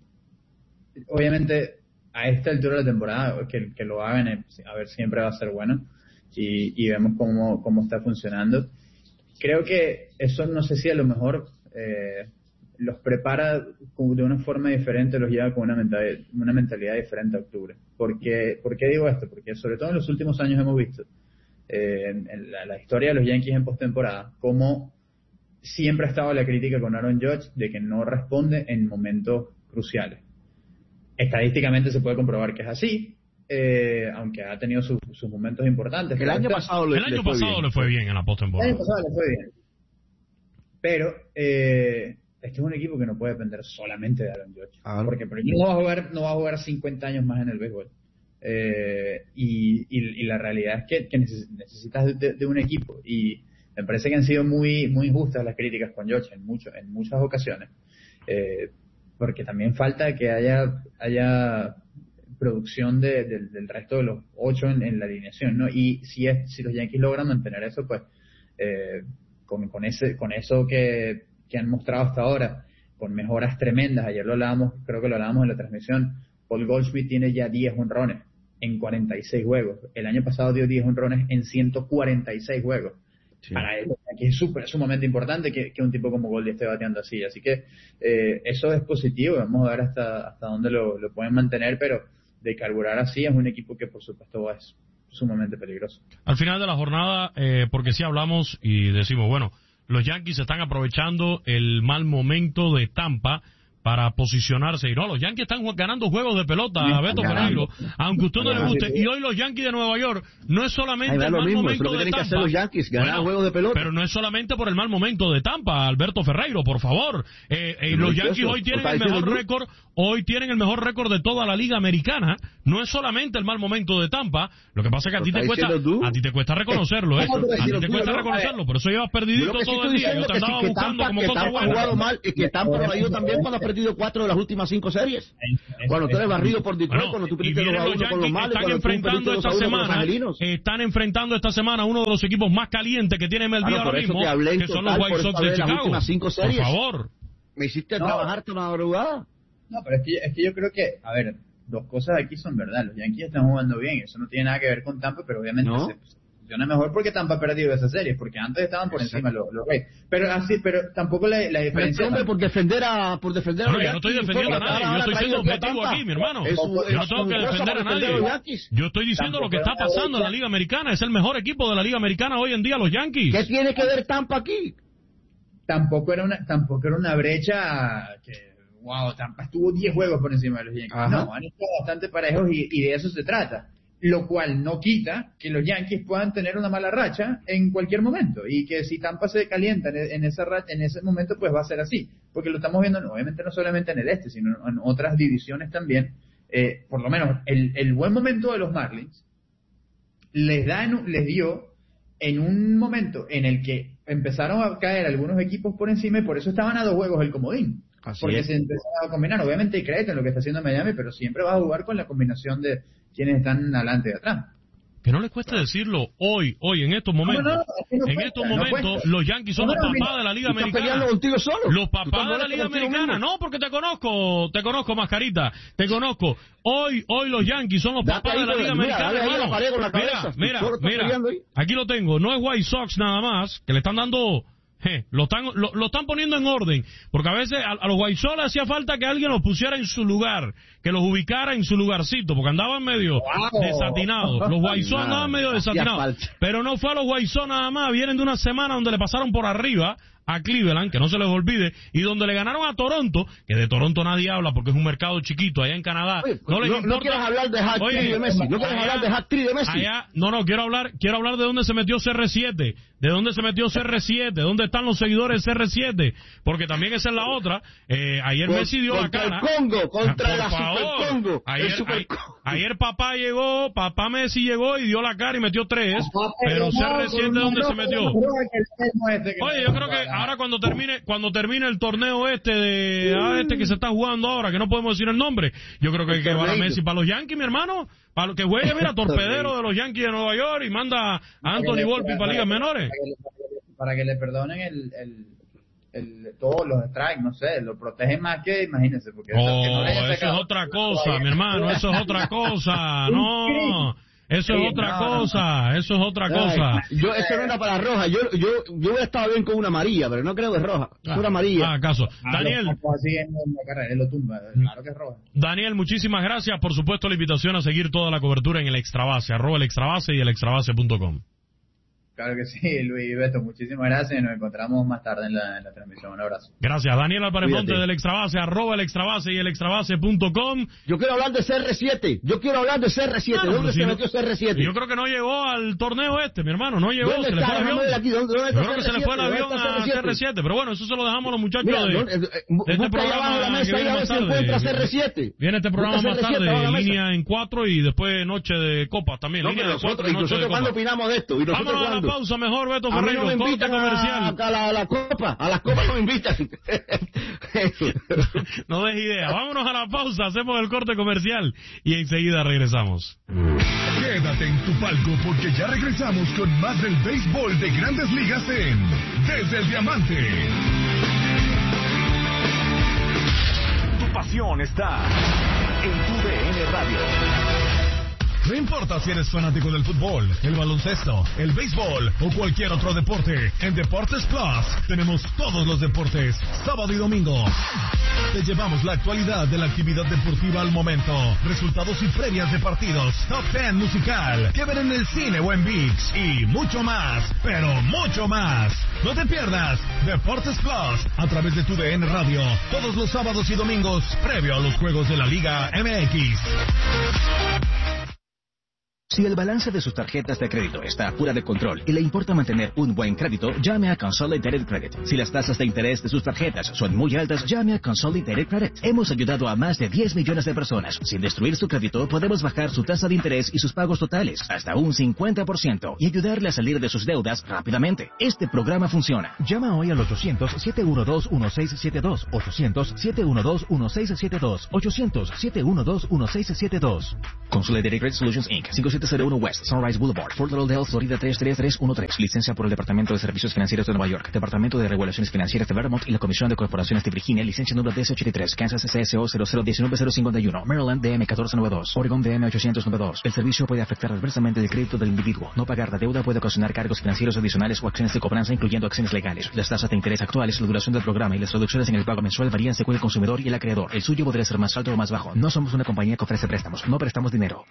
[SPEAKER 3] obviamente, a esta altura de la temporada, que, que lo hagan, a ver, siempre va a ser bueno, y, y vemos cómo, cómo está funcionando. Creo que eso, no sé si a lo mejor eh, los prepara de una forma diferente, los lleva con una mentalidad, una mentalidad diferente a octubre. Porque, ¿por qué digo esto? Porque sobre todo en los últimos años hemos visto eh, en, en la, la historia de los Yankees en postemporada, cómo siempre ha estado la crítica con Aaron Judge de que no responde en momentos cruciales. Estadísticamente se puede comprobar que es así, eh, aunque ha tenido sus, sus momentos importantes.
[SPEAKER 2] El año pasado, le,
[SPEAKER 1] el año le fue pasado bien. le fue bien en la postemporada.
[SPEAKER 3] El año pasado le fue bien. Pero eh, este es un equipo que no puede depender solamente de Aaron Judge. Ah, porque pero no va a jugar, no va a jugar cincuenta años más en el béisbol. Eh, y, y, y la realidad es que, que necesitas de, de un equipo. Y me parece que han sido muy, muy justas las críticas con Judge en, mucho, en muchas ocasiones. Eh, porque también falta que haya haya producción de, de, del resto de los ocho en, en la alineación, ¿no? Y si es si los Yankees logran mantener eso, pues eh, con, con ese con eso que, que han mostrado hasta ahora, con mejoras tremendas. Ayer lo hablábamos, creo que lo hablábamos en la transmisión. Paul Goldschmidt tiene ya diez honrones en cuarenta y seis juegos. El año pasado dio diez honrones en ciento cuarenta y seis juegos. Sí. Para él, aquí es súper, sumamente importante que, que un tipo como Goldie esté bateando así. Así que eh, eso es positivo. Vamos a ver hasta hasta dónde lo, lo pueden mantener, pero de carburar así es un equipo que, por supuesto, es sumamente peligroso.
[SPEAKER 1] Al final de la jornada, eh, porque si hablamos y decimos, bueno, los Yankees están aprovechando el mal momento de Tampa para posicionarse, y no, los Yankees están ganando juegos de pelota, a Beto Ferreiro, aunque a usted no le guste, y hoy los Yankees de Nueva York, no es solamente el mal mismo, momento de Tampa,
[SPEAKER 2] los Yankees, ganar bueno, juegos de pelota.
[SPEAKER 1] Pero no es solamente por el mal momento de Tampa, Alberto Ferreiro, por favor, eh, eh, los Yankees hoy tienen el mejor récord, hoy tienen el mejor récord de toda la liga americana, no es solamente el mal momento de Tampa, lo que pasa es que a ti te cuesta, a ti te cuesta reconocerlo, eh, a ti te cuesta reconocerlo, por eso llevas perdidito todo el día, yo te andaba buscando como cosa buena.
[SPEAKER 2] Que Tampa lo ha ido también cuando ha perdido cuatro de las últimas cinco series. Cuando tú eres barrido por Detroit, bueno, cuando tú perdiste los a uno con los Males,
[SPEAKER 1] están enfrentando esta semana, están enfrentando esta semana uno de los equipos más calientes que tiene M L B ahora mismo, que son los White Sox de Chicago. Por favor.
[SPEAKER 2] Me hiciste no. trabajar toda la madrugada.
[SPEAKER 3] No, pero es que, es que yo creo que, a ver, dos cosas aquí son verdad. Los Yankees están jugando bien, eso no tiene nada que ver con Tampa, pero obviamente
[SPEAKER 2] ¿No?
[SPEAKER 3] se funciona mejor porque Tampa ha perdido esas series, porque antes estaban por encima los, los Rays. Pero así, pero tampoco la, la diferencia.
[SPEAKER 2] Pero, hombre, por defender a, por defender
[SPEAKER 1] no,
[SPEAKER 2] a los
[SPEAKER 1] yo no estoy
[SPEAKER 2] Yankees,
[SPEAKER 1] defendiendo a
[SPEAKER 2] ahora-
[SPEAKER 1] nadie, yo
[SPEAKER 2] ahora
[SPEAKER 1] estoy
[SPEAKER 2] traído
[SPEAKER 1] siendo
[SPEAKER 2] a
[SPEAKER 1] objetivo
[SPEAKER 2] Tampa.
[SPEAKER 1] aquí, mi hermano.
[SPEAKER 2] Es su-
[SPEAKER 1] Yo no
[SPEAKER 2] es
[SPEAKER 1] tengo
[SPEAKER 2] su
[SPEAKER 1] que
[SPEAKER 2] cosa
[SPEAKER 1] defender a
[SPEAKER 2] por defender a los
[SPEAKER 1] nadie.
[SPEAKER 2] Yankees.
[SPEAKER 1] Yo estoy diciendo lo que está pasando en la Liga Americana. Es el mejor equipo de la Liga Americana hoy en día, los Yankees.
[SPEAKER 2] ¿Qué tiene que ver Tampa aquí?
[SPEAKER 3] Tampoco era una, tampoco era una brecha que, wow, Tampa estuvo diez juegos por encima de los Yankees.
[SPEAKER 2] Ajá.
[SPEAKER 3] No, han estado bastante parejos y, y de eso se trata. Lo cual no quita que los Yankees puedan tener una mala racha en cualquier momento y que si Tampa se calienta en, en esa racha, en ese momento, pues va a ser así, porque lo estamos viendo obviamente no solamente en el este, sino en otras divisiones también. Eh, por lo menos el, el buen momento de los Marlins les da en, les dio en un momento en el que empezaron a caer algunos equipos por encima y por eso estaban a dos juegos el comodín.
[SPEAKER 2] Así
[SPEAKER 3] porque
[SPEAKER 2] es.
[SPEAKER 3] se empezaron a combinar. Obviamente hay crédito en lo que está haciendo Miami, pero siempre vas a jugar con la combinación de quienes están adelante y atrás.
[SPEAKER 1] Que no les cueste decirlo hoy, hoy, en estos momentos.
[SPEAKER 3] No, no, es que no
[SPEAKER 1] en
[SPEAKER 3] cuesta,
[SPEAKER 1] estos
[SPEAKER 3] no
[SPEAKER 1] momentos,
[SPEAKER 3] cuesta.
[SPEAKER 1] los Yankees son
[SPEAKER 3] No,
[SPEAKER 1] los
[SPEAKER 3] no,
[SPEAKER 1] papás
[SPEAKER 3] mira,
[SPEAKER 1] de la Liga
[SPEAKER 2] Tú estás
[SPEAKER 1] Americana.
[SPEAKER 2] peleando contigo solo.
[SPEAKER 1] Los
[SPEAKER 2] Tú
[SPEAKER 1] papás
[SPEAKER 2] estás
[SPEAKER 1] de la
[SPEAKER 2] molesto
[SPEAKER 1] Liga
[SPEAKER 2] contigo
[SPEAKER 1] Americana.
[SPEAKER 2] mismo.
[SPEAKER 1] No, porque te conozco, te conozco, mascarita. Te conozco. Hoy, hoy los Yankees son los
[SPEAKER 2] Date
[SPEAKER 1] papás
[SPEAKER 2] ahí
[SPEAKER 1] de la
[SPEAKER 2] con-
[SPEAKER 1] Liga
[SPEAKER 2] mira,
[SPEAKER 1] Americana,
[SPEAKER 2] dale ahí a la
[SPEAKER 1] hermano.
[SPEAKER 2] pared con la
[SPEAKER 1] Mira,
[SPEAKER 2] cabeza.
[SPEAKER 1] mira,
[SPEAKER 2] Tú solo estás
[SPEAKER 1] mira.
[SPEAKER 2] peleando ahí.
[SPEAKER 1] Aquí lo tengo. No es White Sox nada más, que le están dando... Je, lo están lo, lo están poniendo en orden, porque a veces a, a los White Sox le hacía falta que alguien los pusiera en su lugar, que los ubicara en su lugarcito, porque andaban medio
[SPEAKER 3] Wow.
[SPEAKER 1] desatinados. Los White Sox andaban medio
[SPEAKER 2] Hacía
[SPEAKER 1] desatinados.
[SPEAKER 2] falta.
[SPEAKER 1] Pero no fue a los White Sox nada más, vienen de una semana donde le pasaron por arriba a Cleveland, que no se les olvide, y donde le ganaron a Toronto, que de Toronto nadie habla porque es un mercado chiquito allá en Canadá.
[SPEAKER 2] Oye,
[SPEAKER 1] no les
[SPEAKER 2] no,
[SPEAKER 1] importa.
[SPEAKER 2] no quieres hablar de hat
[SPEAKER 1] Oye,
[SPEAKER 2] trick de Messi. No quieres
[SPEAKER 1] allá-
[SPEAKER 2] hablar de hat trick de Messi.
[SPEAKER 1] allá- no, no, quiero hablar, quiero hablar de dónde se metió C R siete, de dónde se metió C R siete, dónde están los seguidores de C R siete, porque también esa es la otra. Eh, ayer
[SPEAKER 2] Con-
[SPEAKER 1] Messi dio la
[SPEAKER 2] contra
[SPEAKER 1] cara.
[SPEAKER 2] el Congo, contra
[SPEAKER 1] Por
[SPEAKER 2] la
[SPEAKER 1] favor.
[SPEAKER 2] Super Congo.
[SPEAKER 1] Ayer,
[SPEAKER 2] el Super
[SPEAKER 1] ay-
[SPEAKER 2] Congo.
[SPEAKER 1] ayer papá llegó, papá Messi llegó y dio la cara y metió tres, pero C R siete ¿dónde se metió? Oye, yo creo que ahora cuando termine, cuando termine el torneo este de, ah, este que se está jugando ahora, que no podemos decir el nombre, yo creo que hay que llevar a Messi para los Yankees, mi hermano, para lo que juegue, mira, torpedero de los Yankees de Nueva York y manda a Anthony Volpi para ligas menores.
[SPEAKER 3] Para que, le- para que le perdonen el, el, el, todos los strikes, no sé, lo protegen más que, imagínense. Porque
[SPEAKER 1] Oh,
[SPEAKER 3] que no le hayan
[SPEAKER 1] eso es
[SPEAKER 3] sacado-
[SPEAKER 1] otra cosa, mi hermano, eso es otra cosa, no, eso es
[SPEAKER 3] Sí,
[SPEAKER 1] otra
[SPEAKER 3] no, no,
[SPEAKER 1] cosa, eso es otra cosa.
[SPEAKER 2] Ay, yo, eso no era para roja. Yo, yo, yo hubiera estado bien con una amarilla, pero no creo que es roja. Es una amarilla.
[SPEAKER 1] Ah, acaso.
[SPEAKER 3] Ah,
[SPEAKER 1] Daniel,
[SPEAKER 3] los Pacos así en la carrera, él lo tumba, claro que es roja.
[SPEAKER 1] Daniel, muchísimas gracias. Por supuesto, la invitación a seguir toda la cobertura en el Extrabase, arroba el Extrabase y el extrabase punto com.
[SPEAKER 3] Claro que sí, Luis y Beto, muchísimas gracias y nos encontramos más tarde en la, en la transmisión. Un abrazo.
[SPEAKER 1] Gracias. Daniel Álvarez
[SPEAKER 2] Cuídate.
[SPEAKER 1] Monte del Extrabase, arroba el Extrabase y el extrabase punto com.
[SPEAKER 2] Yo quiero hablar de C R siete. Yo quiero hablar de C R siete.
[SPEAKER 1] Claro,
[SPEAKER 2] ¿Dónde
[SPEAKER 1] pero
[SPEAKER 2] se
[SPEAKER 1] si no-
[SPEAKER 2] metió C R siete?
[SPEAKER 1] Yo creo que no llegó al torneo este, mi hermano. No llegó,
[SPEAKER 2] ¿Dónde
[SPEAKER 1] se le
[SPEAKER 2] está?
[SPEAKER 1] fue el
[SPEAKER 2] Déjame
[SPEAKER 1] avión.
[SPEAKER 2] ver aquí. ¿Dónde, dónde
[SPEAKER 1] Yo
[SPEAKER 2] está
[SPEAKER 1] creo que se le fue el
[SPEAKER 2] C R siete?
[SPEAKER 1] avión
[SPEAKER 2] ¿Dónde
[SPEAKER 1] a
[SPEAKER 2] está
[SPEAKER 1] C R siete, pero bueno, eso se lo dejamos a los muchachos
[SPEAKER 2] Mira,
[SPEAKER 1] de,
[SPEAKER 2] no, eh, eh,
[SPEAKER 1] de este
[SPEAKER 2] busca ahí abajo de la
[SPEAKER 1] programa
[SPEAKER 2] mesa
[SPEAKER 1] que
[SPEAKER 2] y
[SPEAKER 1] viene
[SPEAKER 2] a ver
[SPEAKER 1] más
[SPEAKER 2] si
[SPEAKER 1] tarde.
[SPEAKER 2] encuentra C R siete.
[SPEAKER 1] Viene este programa
[SPEAKER 2] Busca
[SPEAKER 1] más
[SPEAKER 2] C R siete
[SPEAKER 1] tarde,
[SPEAKER 2] abajo de la mesa.
[SPEAKER 1] línea en cuatro y después noche de copas también.
[SPEAKER 2] No,
[SPEAKER 1] línea
[SPEAKER 2] pero
[SPEAKER 1] de cuatro
[SPEAKER 2] nosotros,
[SPEAKER 1] y
[SPEAKER 2] ¿y
[SPEAKER 1] noche de
[SPEAKER 2] nosotros cuándo
[SPEAKER 1] copas.
[SPEAKER 2] opinamos de esto? ¿Y nosotros
[SPEAKER 1] Vámonos a la
[SPEAKER 2] cuándo?
[SPEAKER 1] pausa mejor, Beto
[SPEAKER 2] A mí no
[SPEAKER 1] Ferreiro.
[SPEAKER 2] me
[SPEAKER 1] Corte
[SPEAKER 2] invitan
[SPEAKER 1] comercial.
[SPEAKER 2] a, a, la, a la copa. A las copas no me invitan.
[SPEAKER 1] No des idea. Vámonos a la pausa, hacemos el corte comercial y enseguida regresamos.
[SPEAKER 4] Quédate en tu palco porque ya regresamos con más del béisbol de Grandes Ligas en Desde el Diamante. Tu pasión está en tu D N Radio. No importa si eres fanático del fútbol, el baloncesto, el béisbol o cualquier otro deporte, en Deportes Plus tenemos todos los deportes, sábado y domingo. Te llevamos la actualidad de la actividad deportiva al momento, resultados y previas de partidos, top ten musical, que ver en el cine o en ViX y mucho más, pero mucho más. No te pierdas Deportes Plus a través de tu D N Radio, todos los sábados y domingos, previo a los juegos de la Liga M X.
[SPEAKER 5] Si el balance de sus tarjetas de crédito está fuera de control y le importa mantener un buen crédito, llame a Consolidated Credit. Si las tasas de interés de sus tarjetas son muy altas, llame a Consolidated Credit. Hemos ayudado a más de diez millones de personas. Sin destruir su crédito, podemos bajar su tasa de interés y sus pagos totales hasta un cincuenta por ciento y ayudarle a salir de sus deudas rápidamente. Este programa funciona. Llama hoy al ochocientos, siete uno dos, uno seis siete dos, ochocientos, siete uno dos, uno seis siete dos, ochocientos, siete uno dos, uno seis siete dos. Consolidated Credit Solutions incorporated. cinco siete siete cero uno West Sunrise Boulevard, Fort Lauderdale, Florida tres tres tres uno tres. Licencia por el Departamento de Servicios Financieros de Nueva York, Departamento de Regulaciones Financieras de Vermont y la Comisión de Corporaciones de Virginia. Licencia número D S ochenta y tres, Kansas C S O cero cero uno nueve cero cinco uno, Maryland D M catorce noventa y dos, Oregon D M ochocientos noventa y dos. El servicio puede afectar adversamente el crédito del individuo. No pagar la deuda puede ocasionar cargos financieros adicionales o acciones de cobranza, incluyendo acciones legales. Las tasas de interés actuales, la duración del programa y las reducciones en el pago mensual varían según el consumidor y el acreedor. El suyo podría ser más alto o más bajo. No somos una compañía que ofrece préstamos. No prestamos dinero.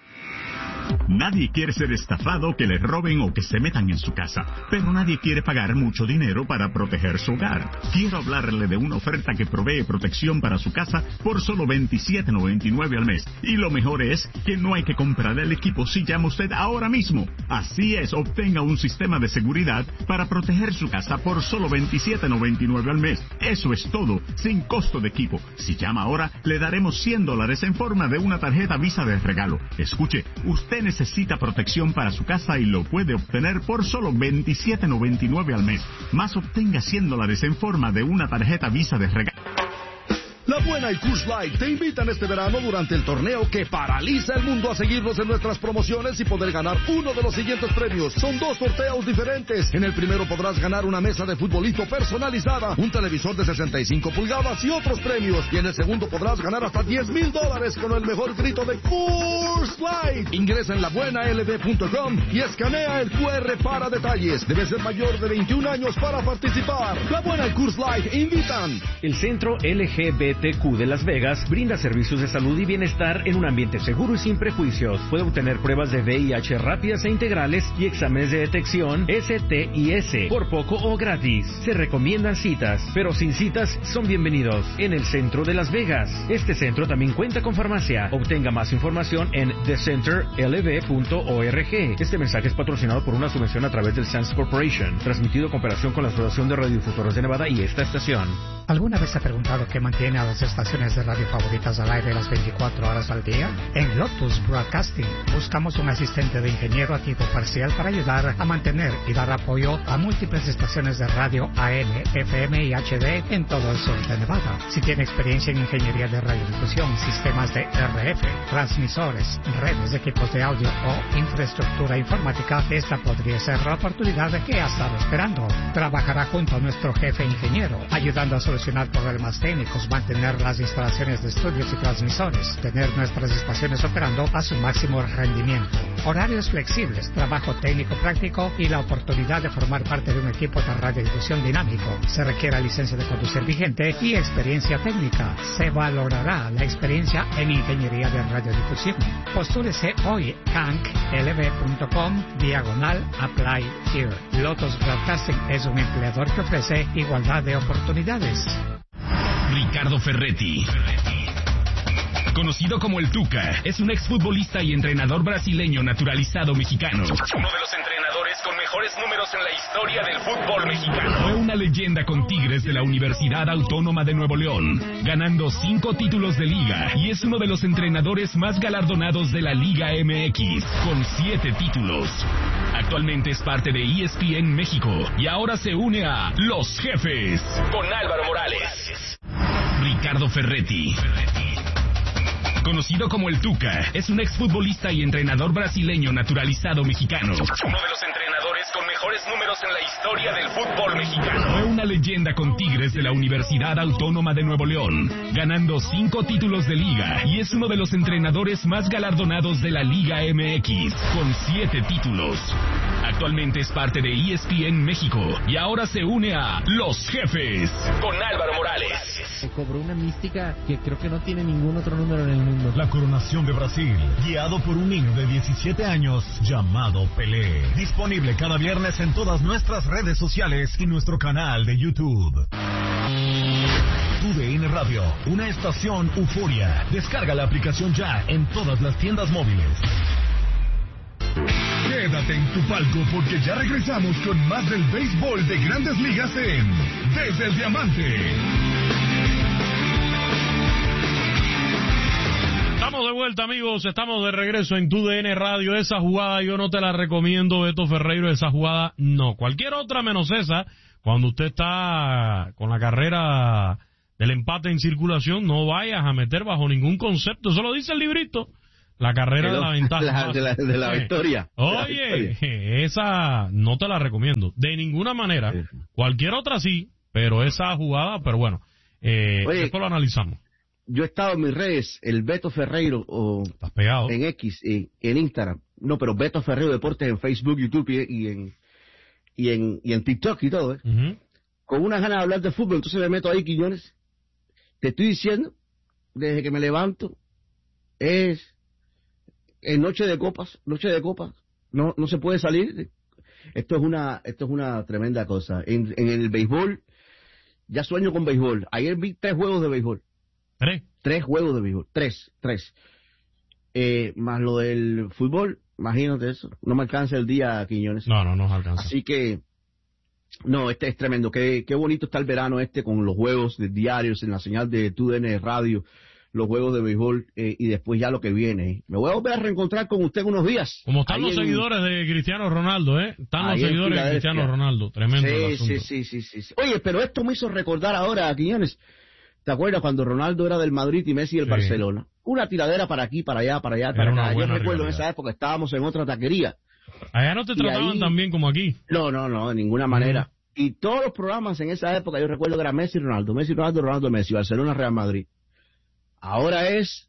[SPEAKER 6] Nadie quiere ser estafado, que le roben o que se metan en su casa, pero nadie quiere pagar mucho dinero para proteger su hogar. Quiero hablarle de una oferta que provee protección para su casa por solo veintisiete noventa y nueve al mes. Y lo mejor es que no hay que comprar el equipo si llama usted ahora mismo. Así es, obtenga un sistema de seguridad para proteger su casa por solo veintisiete noventa y nueve al mes. Eso es todo, sin costo de equipo. Si llama ahora, le daremos cien dólares en forma de una tarjeta Visa de regalo. Escuche, usted necesita protección para su casa y lo puede obtener por solo veintisiete noventa y nueve al mes. Más, obtenga cien dólares en forma de una tarjeta Visa de regalo.
[SPEAKER 7] La Buena y Coors Light te invitan este verano durante el torneo que paraliza el mundo a seguirnos en nuestras promociones y poder ganar uno de los siguientes premios. Son dos sorteos diferentes. En el primero podrás ganar una mesa de futbolito personalizada, un televisor de sesenta y cinco pulgadas y otros premios. Y en el segundo podrás ganar hasta diez mil dólares con el mejor grito de Coors Light. Ingresa en la buena l b punto com y escanea el Q R para detalles. Debes ser mayor de veintiún años para participar. La Buena y Coors Light invitan.
[SPEAKER 8] El Centro L G B T Q de Las Vegas brinda servicios de salud y bienestar en un ambiente seguro y sin prejuicios. Puede obtener pruebas de V I H rápidas e integrales y exámenes de detección S T I S por poco o gratis. Se recomiendan citas, pero sin citas son bienvenidos en el centro de Las Vegas. Este centro también cuenta con farmacia. Obtenga más información en the center l b punto org. Este mensaje es patrocinado por una subvención a través del Sands Corporation, transmitido en cooperación con la Asociación de Radiodifusores de Nevada y esta estación.
[SPEAKER 9] ¿Alguna vez se ha preguntado qué mantiene a las estaciones de radio favoritas al aire las veinticuatro horas al día? En Lotus Broadcasting buscamos un asistente de ingeniero a tiempo parcial para ayudar a mantener y dar apoyo a múltiples estaciones de radio A M, F M y H D en todo el sur de Nevada. Si tiene experiencia en ingeniería de radiodifusión, sistemas de R F, transmisores, redes, equipos de audio o infraestructura informática, esta podría ser la oportunidad que ha estado esperando. Trabajará junto a nuestro jefe ingeniero, ayudando a solucionar problemas técnicos, mantener las instalaciones de estudios y transmisores, tener nuestras estaciones operando a su máximo rendimiento. Horarios flexibles, trabajo técnico práctico y la oportunidad de formar parte de un equipo de radiodifusión dinámico. Se requiere licencia de conducir vigente y experiencia técnica. Se valorará la experiencia en ingeniería de radiodifusión. Postúlese hoy canc l b punto com diagonal apply here. Lotus Broadcasting es un empleador que ofrece igualdad de oportunidades.
[SPEAKER 10] Ricardo Ferretti, conocido como el Tuca, es un exfutbolista y entrenador brasileño naturalizado mexicano. Uno de los entrenadores con mejores números en la historia del fútbol mexicano. Fue una leyenda con Tigres de la Universidad Autónoma de Nuevo León, ganando cinco títulos de liga, y es uno de los entrenadores más galardonados de la Liga M X, con siete títulos. Actualmente es parte de E S P N México y ahora se une a Los Jefes con Álvaro Morales. Ricardo Ferretti, conocido como el Tuca, es un exfutbolista y entrenador brasileño naturalizado mexicano. Uno de los entrenadores con mejores números en la historia del fútbol mexicano. Fue una leyenda con Tigres de la Universidad Autónoma de Nuevo León, ganando cinco títulos de liga, y es uno de los entrenadores más galardonados de la Liga M X, con siete títulos. Actualmente es parte de E S P N México y ahora se une a Los Jefes con Álvaro Morales.
[SPEAKER 11] Cobró una mística que creo que no tiene ningún otro número en el mundo.
[SPEAKER 4] La coronación de Brasil, guiado por un niño de diecisiete años llamado Pelé. Disponible cada viernes en todas nuestras redes sociales y nuestro canal de YouTube. Tu D N Radio, una estación euforia. Descarga la aplicación ya en todas las tiendas móviles. Quédate en tu palco porque ya regresamos con más del béisbol de Grandes Ligas en Desde el Diamante.
[SPEAKER 1] Estamos de vuelta, amigos, estamos de regreso en Tu D N Radio. Esa jugada yo no te la recomiendo, Beto Ferreiro, esa jugada no. Cualquier otra menos esa, cuando usted está con la carrera del empate en circulación, no vayas a meter bajo ningún concepto. Eso lo dice el librito. La carrera
[SPEAKER 2] el,
[SPEAKER 1] de la ventaja.
[SPEAKER 2] La, de la, de la victoria.
[SPEAKER 1] Oye,
[SPEAKER 2] la victoria.
[SPEAKER 1] Esa no te la recomiendo. De ninguna manera. Sí. Cualquier otra sí, pero esa jugada, pero bueno, eh,
[SPEAKER 2] Oye,
[SPEAKER 1] esto lo analizamos.
[SPEAKER 2] Yo he estado en mis redes, el Beto Ferreiro, o
[SPEAKER 1] ¿Estás pegado?
[SPEAKER 2] En X, y en Instagram. No, pero Beto Ferreiro Deportes en Facebook, YouTube y, y en y en y en TikTok y todo, ¿eh? Uh-huh. Con unas ganas de hablar de fútbol, entonces me meto ahí, Quiñones. Te estoy diciendo, desde que me levanto, es en noche de copas, noche de copas, no no se puede salir. Esto es una esto es una tremenda cosa. En, en el béisbol, ya sueño con béisbol. Ayer vi tres juegos de béisbol.
[SPEAKER 1] ¿Tres?
[SPEAKER 2] Tres juegos de béisbol, tres, tres. Eh, más lo del fútbol, imagínate eso. No me alcanza el día, Quiñones.
[SPEAKER 1] No, no nos alcanza.
[SPEAKER 2] Así que, no, este es tremendo. Qué, qué bonito está el verano este con los juegos de diarios en la señal de T U D N Radio, los juegos de béisbol eh, y después ya lo que viene. Me voy a volver a reencontrar con usted en unos días.
[SPEAKER 1] Como están los en... seguidores de Cristiano Ronaldo, ¿eh? Están los seguidores de Cristiano Ronaldo. Tremendo
[SPEAKER 2] sí,
[SPEAKER 1] el asunto.
[SPEAKER 2] Sí, sí, sí, sí, sí. Oye, pero esto me hizo recordar ahora, Quiñones. ¿Te acuerdas cuando Ronaldo era del Madrid y Messi del sí. Barcelona? Una tiradera para aquí, para allá, para allá, para acá. Yo recuerdo rivalidad. En esa época estábamos en otra taquería.
[SPEAKER 1] Allá no te trataban ahí... tan bien como aquí.
[SPEAKER 2] No, no, no, de ninguna manera. Uh-huh. Y todos los programas en esa época, yo recuerdo que era Messi y Ronaldo, Messi, Ronaldo, Ronaldo, Messi, Barcelona, Real Madrid. Ahora es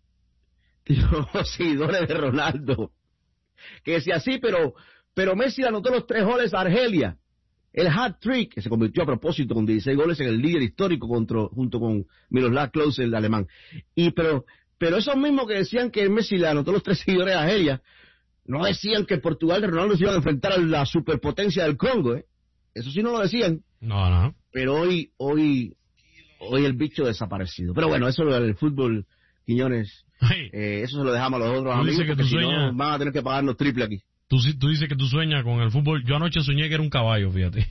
[SPEAKER 2] los seguidores de Ronaldo. Que decía sí, pero, pero Messi anotó los tres goles a Argelia. El hat-trick, que se convirtió a propósito con dieciséis goles en el líder histórico contra, junto con Miroslav Klose, el alemán. Y pero pero esos mismos que decían que Messi le anotó los tres seguidores a Argelia, no decían que Portugal de Ronaldo se iba a enfrentar a la superpotencia del Congo, ¿eh? Eso sí no lo decían.
[SPEAKER 1] No, no.
[SPEAKER 2] Pero hoy, hoy, hoy el bicho desaparecido. Pero bueno, eso del fútbol, Quiñones, hey. eh, eso se lo dejamos a los otros amigos, porque si no van a tener que pagarnos triple aquí.
[SPEAKER 1] Tú, tú dices que tú sueñas con el fútbol. Yo anoche soñé que era un caballo, fíjate.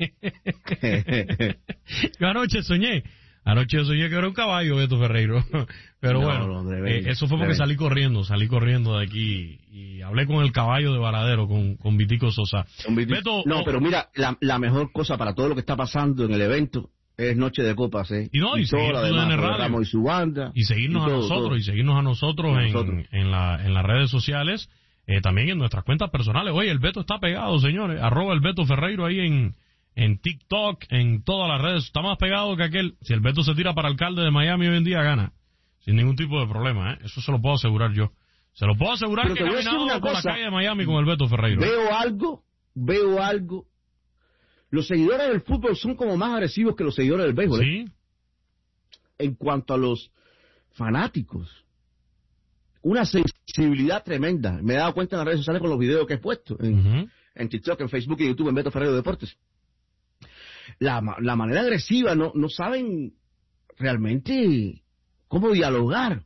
[SPEAKER 1] Yo anoche soñé. Anoche soñé que era un caballo, Beto Ferreiro. Pero no, bueno, no, eh, eso fue porque salí corriendo, salí corriendo de aquí y hablé con el caballo de Varadero, con, con Vitico Sosa.
[SPEAKER 2] Vitico, Beto, no, oh, pero mira, la, la mejor cosa para todo lo que está pasando en el evento es Noche de Copas, ¿eh?
[SPEAKER 1] Y no, y, y seguir
[SPEAKER 2] todo
[SPEAKER 1] en el radio.
[SPEAKER 2] Y su banda.
[SPEAKER 1] Y seguirnos y todo, a nosotros, todo. y seguirnos a nosotros, en, nosotros. En, la, en las redes sociales. Eh, también en nuestras cuentas personales. Oye, el Beto está pegado, señores. Arroba el Beto Ferreiro ahí en, en TikTok, en todas las redes. Está más pegado que aquel. Si el Beto se tira para alcalde de Miami hoy en día, gana. Sin ningún tipo de problema, ¿eh? Eso se lo puedo asegurar yo. Se lo puedo asegurar. Pero que he caminado por la calle de Miami con el Beto Ferreiro.
[SPEAKER 2] Veo algo, veo algo. Los seguidores del fútbol son como más agresivos que los seguidores del béisbol.
[SPEAKER 1] Sí.
[SPEAKER 2] ¿eh? En cuanto a los fanáticos. Una sensibilidad tremenda. Me he dado cuenta en las redes sociales con los videos que he puesto en, uh-huh. en TikTok, en Facebook y YouTube, en Beto Ferreiro Deportes. La, la manera agresiva, no, no saben realmente cómo dialogar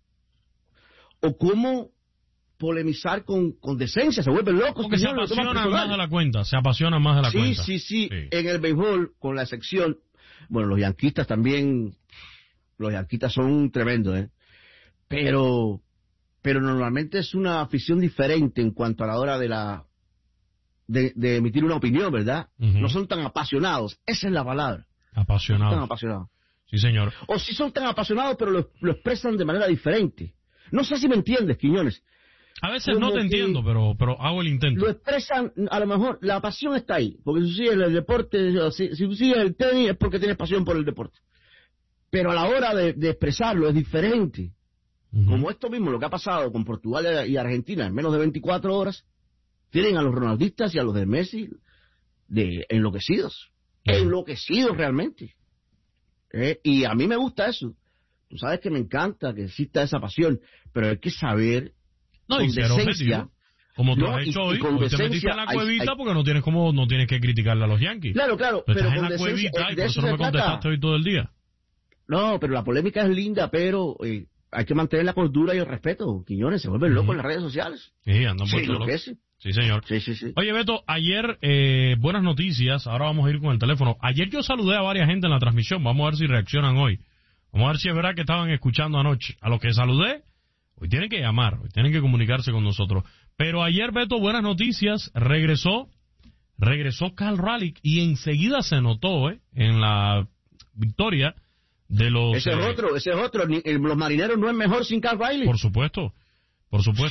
[SPEAKER 2] o cómo polemizar con, con decencia. Se vuelven locos.
[SPEAKER 1] Porque se apasionan más de la cuenta, se apasionan más de la
[SPEAKER 2] sí,
[SPEAKER 1] cuenta.
[SPEAKER 2] Sí, sí, sí. En el béisbol, con la excepción, bueno, los yanquistas también, los yanquistas son tremendos, ¿eh? Pero... pero normalmente es una afición diferente en cuanto a la hora de la de, de emitir una opinión, ¿verdad? Uh-huh. No son tan apasionados, esa es la palabra.
[SPEAKER 1] Apasionados.
[SPEAKER 2] No son tan apasionados.
[SPEAKER 1] Sí, señor.
[SPEAKER 2] O sí son tan apasionados, pero lo, lo expresan de manera diferente. No sé si me entiendes, Quiñones.
[SPEAKER 1] A veces Como no te entiendo, pero pero hago el intento.
[SPEAKER 2] Lo expresan, a lo mejor, la pasión está ahí, porque si tú sigues el deporte, si, si tú sigues el tenis es porque tienes pasión por el deporte. Pero a la hora de, de expresarlo es diferente. Uh-huh. Como esto mismo, lo que ha pasado con Portugal y Argentina en menos de veinticuatro horas, tienen a los ronaldistas y a los de Messi de enloquecidos, uh-huh. enloquecidos realmente. Eh, y a mí me gusta eso. Tú sabes que me encanta que exista esa pasión, pero hay que saber
[SPEAKER 1] no,
[SPEAKER 2] con
[SPEAKER 1] y
[SPEAKER 2] decencia.
[SPEAKER 1] Como tú
[SPEAKER 2] no,
[SPEAKER 1] has hecho
[SPEAKER 2] y,
[SPEAKER 1] hoy,
[SPEAKER 2] y con
[SPEAKER 1] hoy te metiste en la cuevita hay, hay... porque no tienes como no tienes que criticarle a los Yankees.
[SPEAKER 2] Claro, claro,
[SPEAKER 1] pero,
[SPEAKER 2] pero
[SPEAKER 1] estás
[SPEAKER 2] con
[SPEAKER 1] en la
[SPEAKER 2] decencia,
[SPEAKER 1] cuevita
[SPEAKER 2] eh,
[SPEAKER 1] y por eso no me contestaste trata. Hoy todo el día.
[SPEAKER 2] No, pero la polémica es linda, pero eh, hay que mantener la cordura y el respeto. Quiñones se vuelven locos uh-huh. en las redes sociales.
[SPEAKER 1] Sí, andan
[SPEAKER 2] sí,
[SPEAKER 1] lo
[SPEAKER 2] que es.
[SPEAKER 1] Sí, señor.
[SPEAKER 2] Sí, sí, sí.
[SPEAKER 1] Oye, Beto, ayer, eh, buenas noticias, ahora vamos a ir con el teléfono. Ayer yo saludé a varias gente en la transmisión, vamos a ver si reaccionan hoy. Vamos a ver si es verdad que estaban escuchando anoche. A los que saludé, hoy tienen que llamar, hoy tienen que comunicarse con nosotros. Pero ayer, Beto, buenas noticias, regresó, regresó Cal Raleigh y enseguida se notó, ¿eh? En la victoria de los...
[SPEAKER 2] Ese
[SPEAKER 1] eh,
[SPEAKER 2] es otro, ese es otro. Los marineros no es mejor sin Cal Raleigh.
[SPEAKER 1] Por supuesto, por supuesto.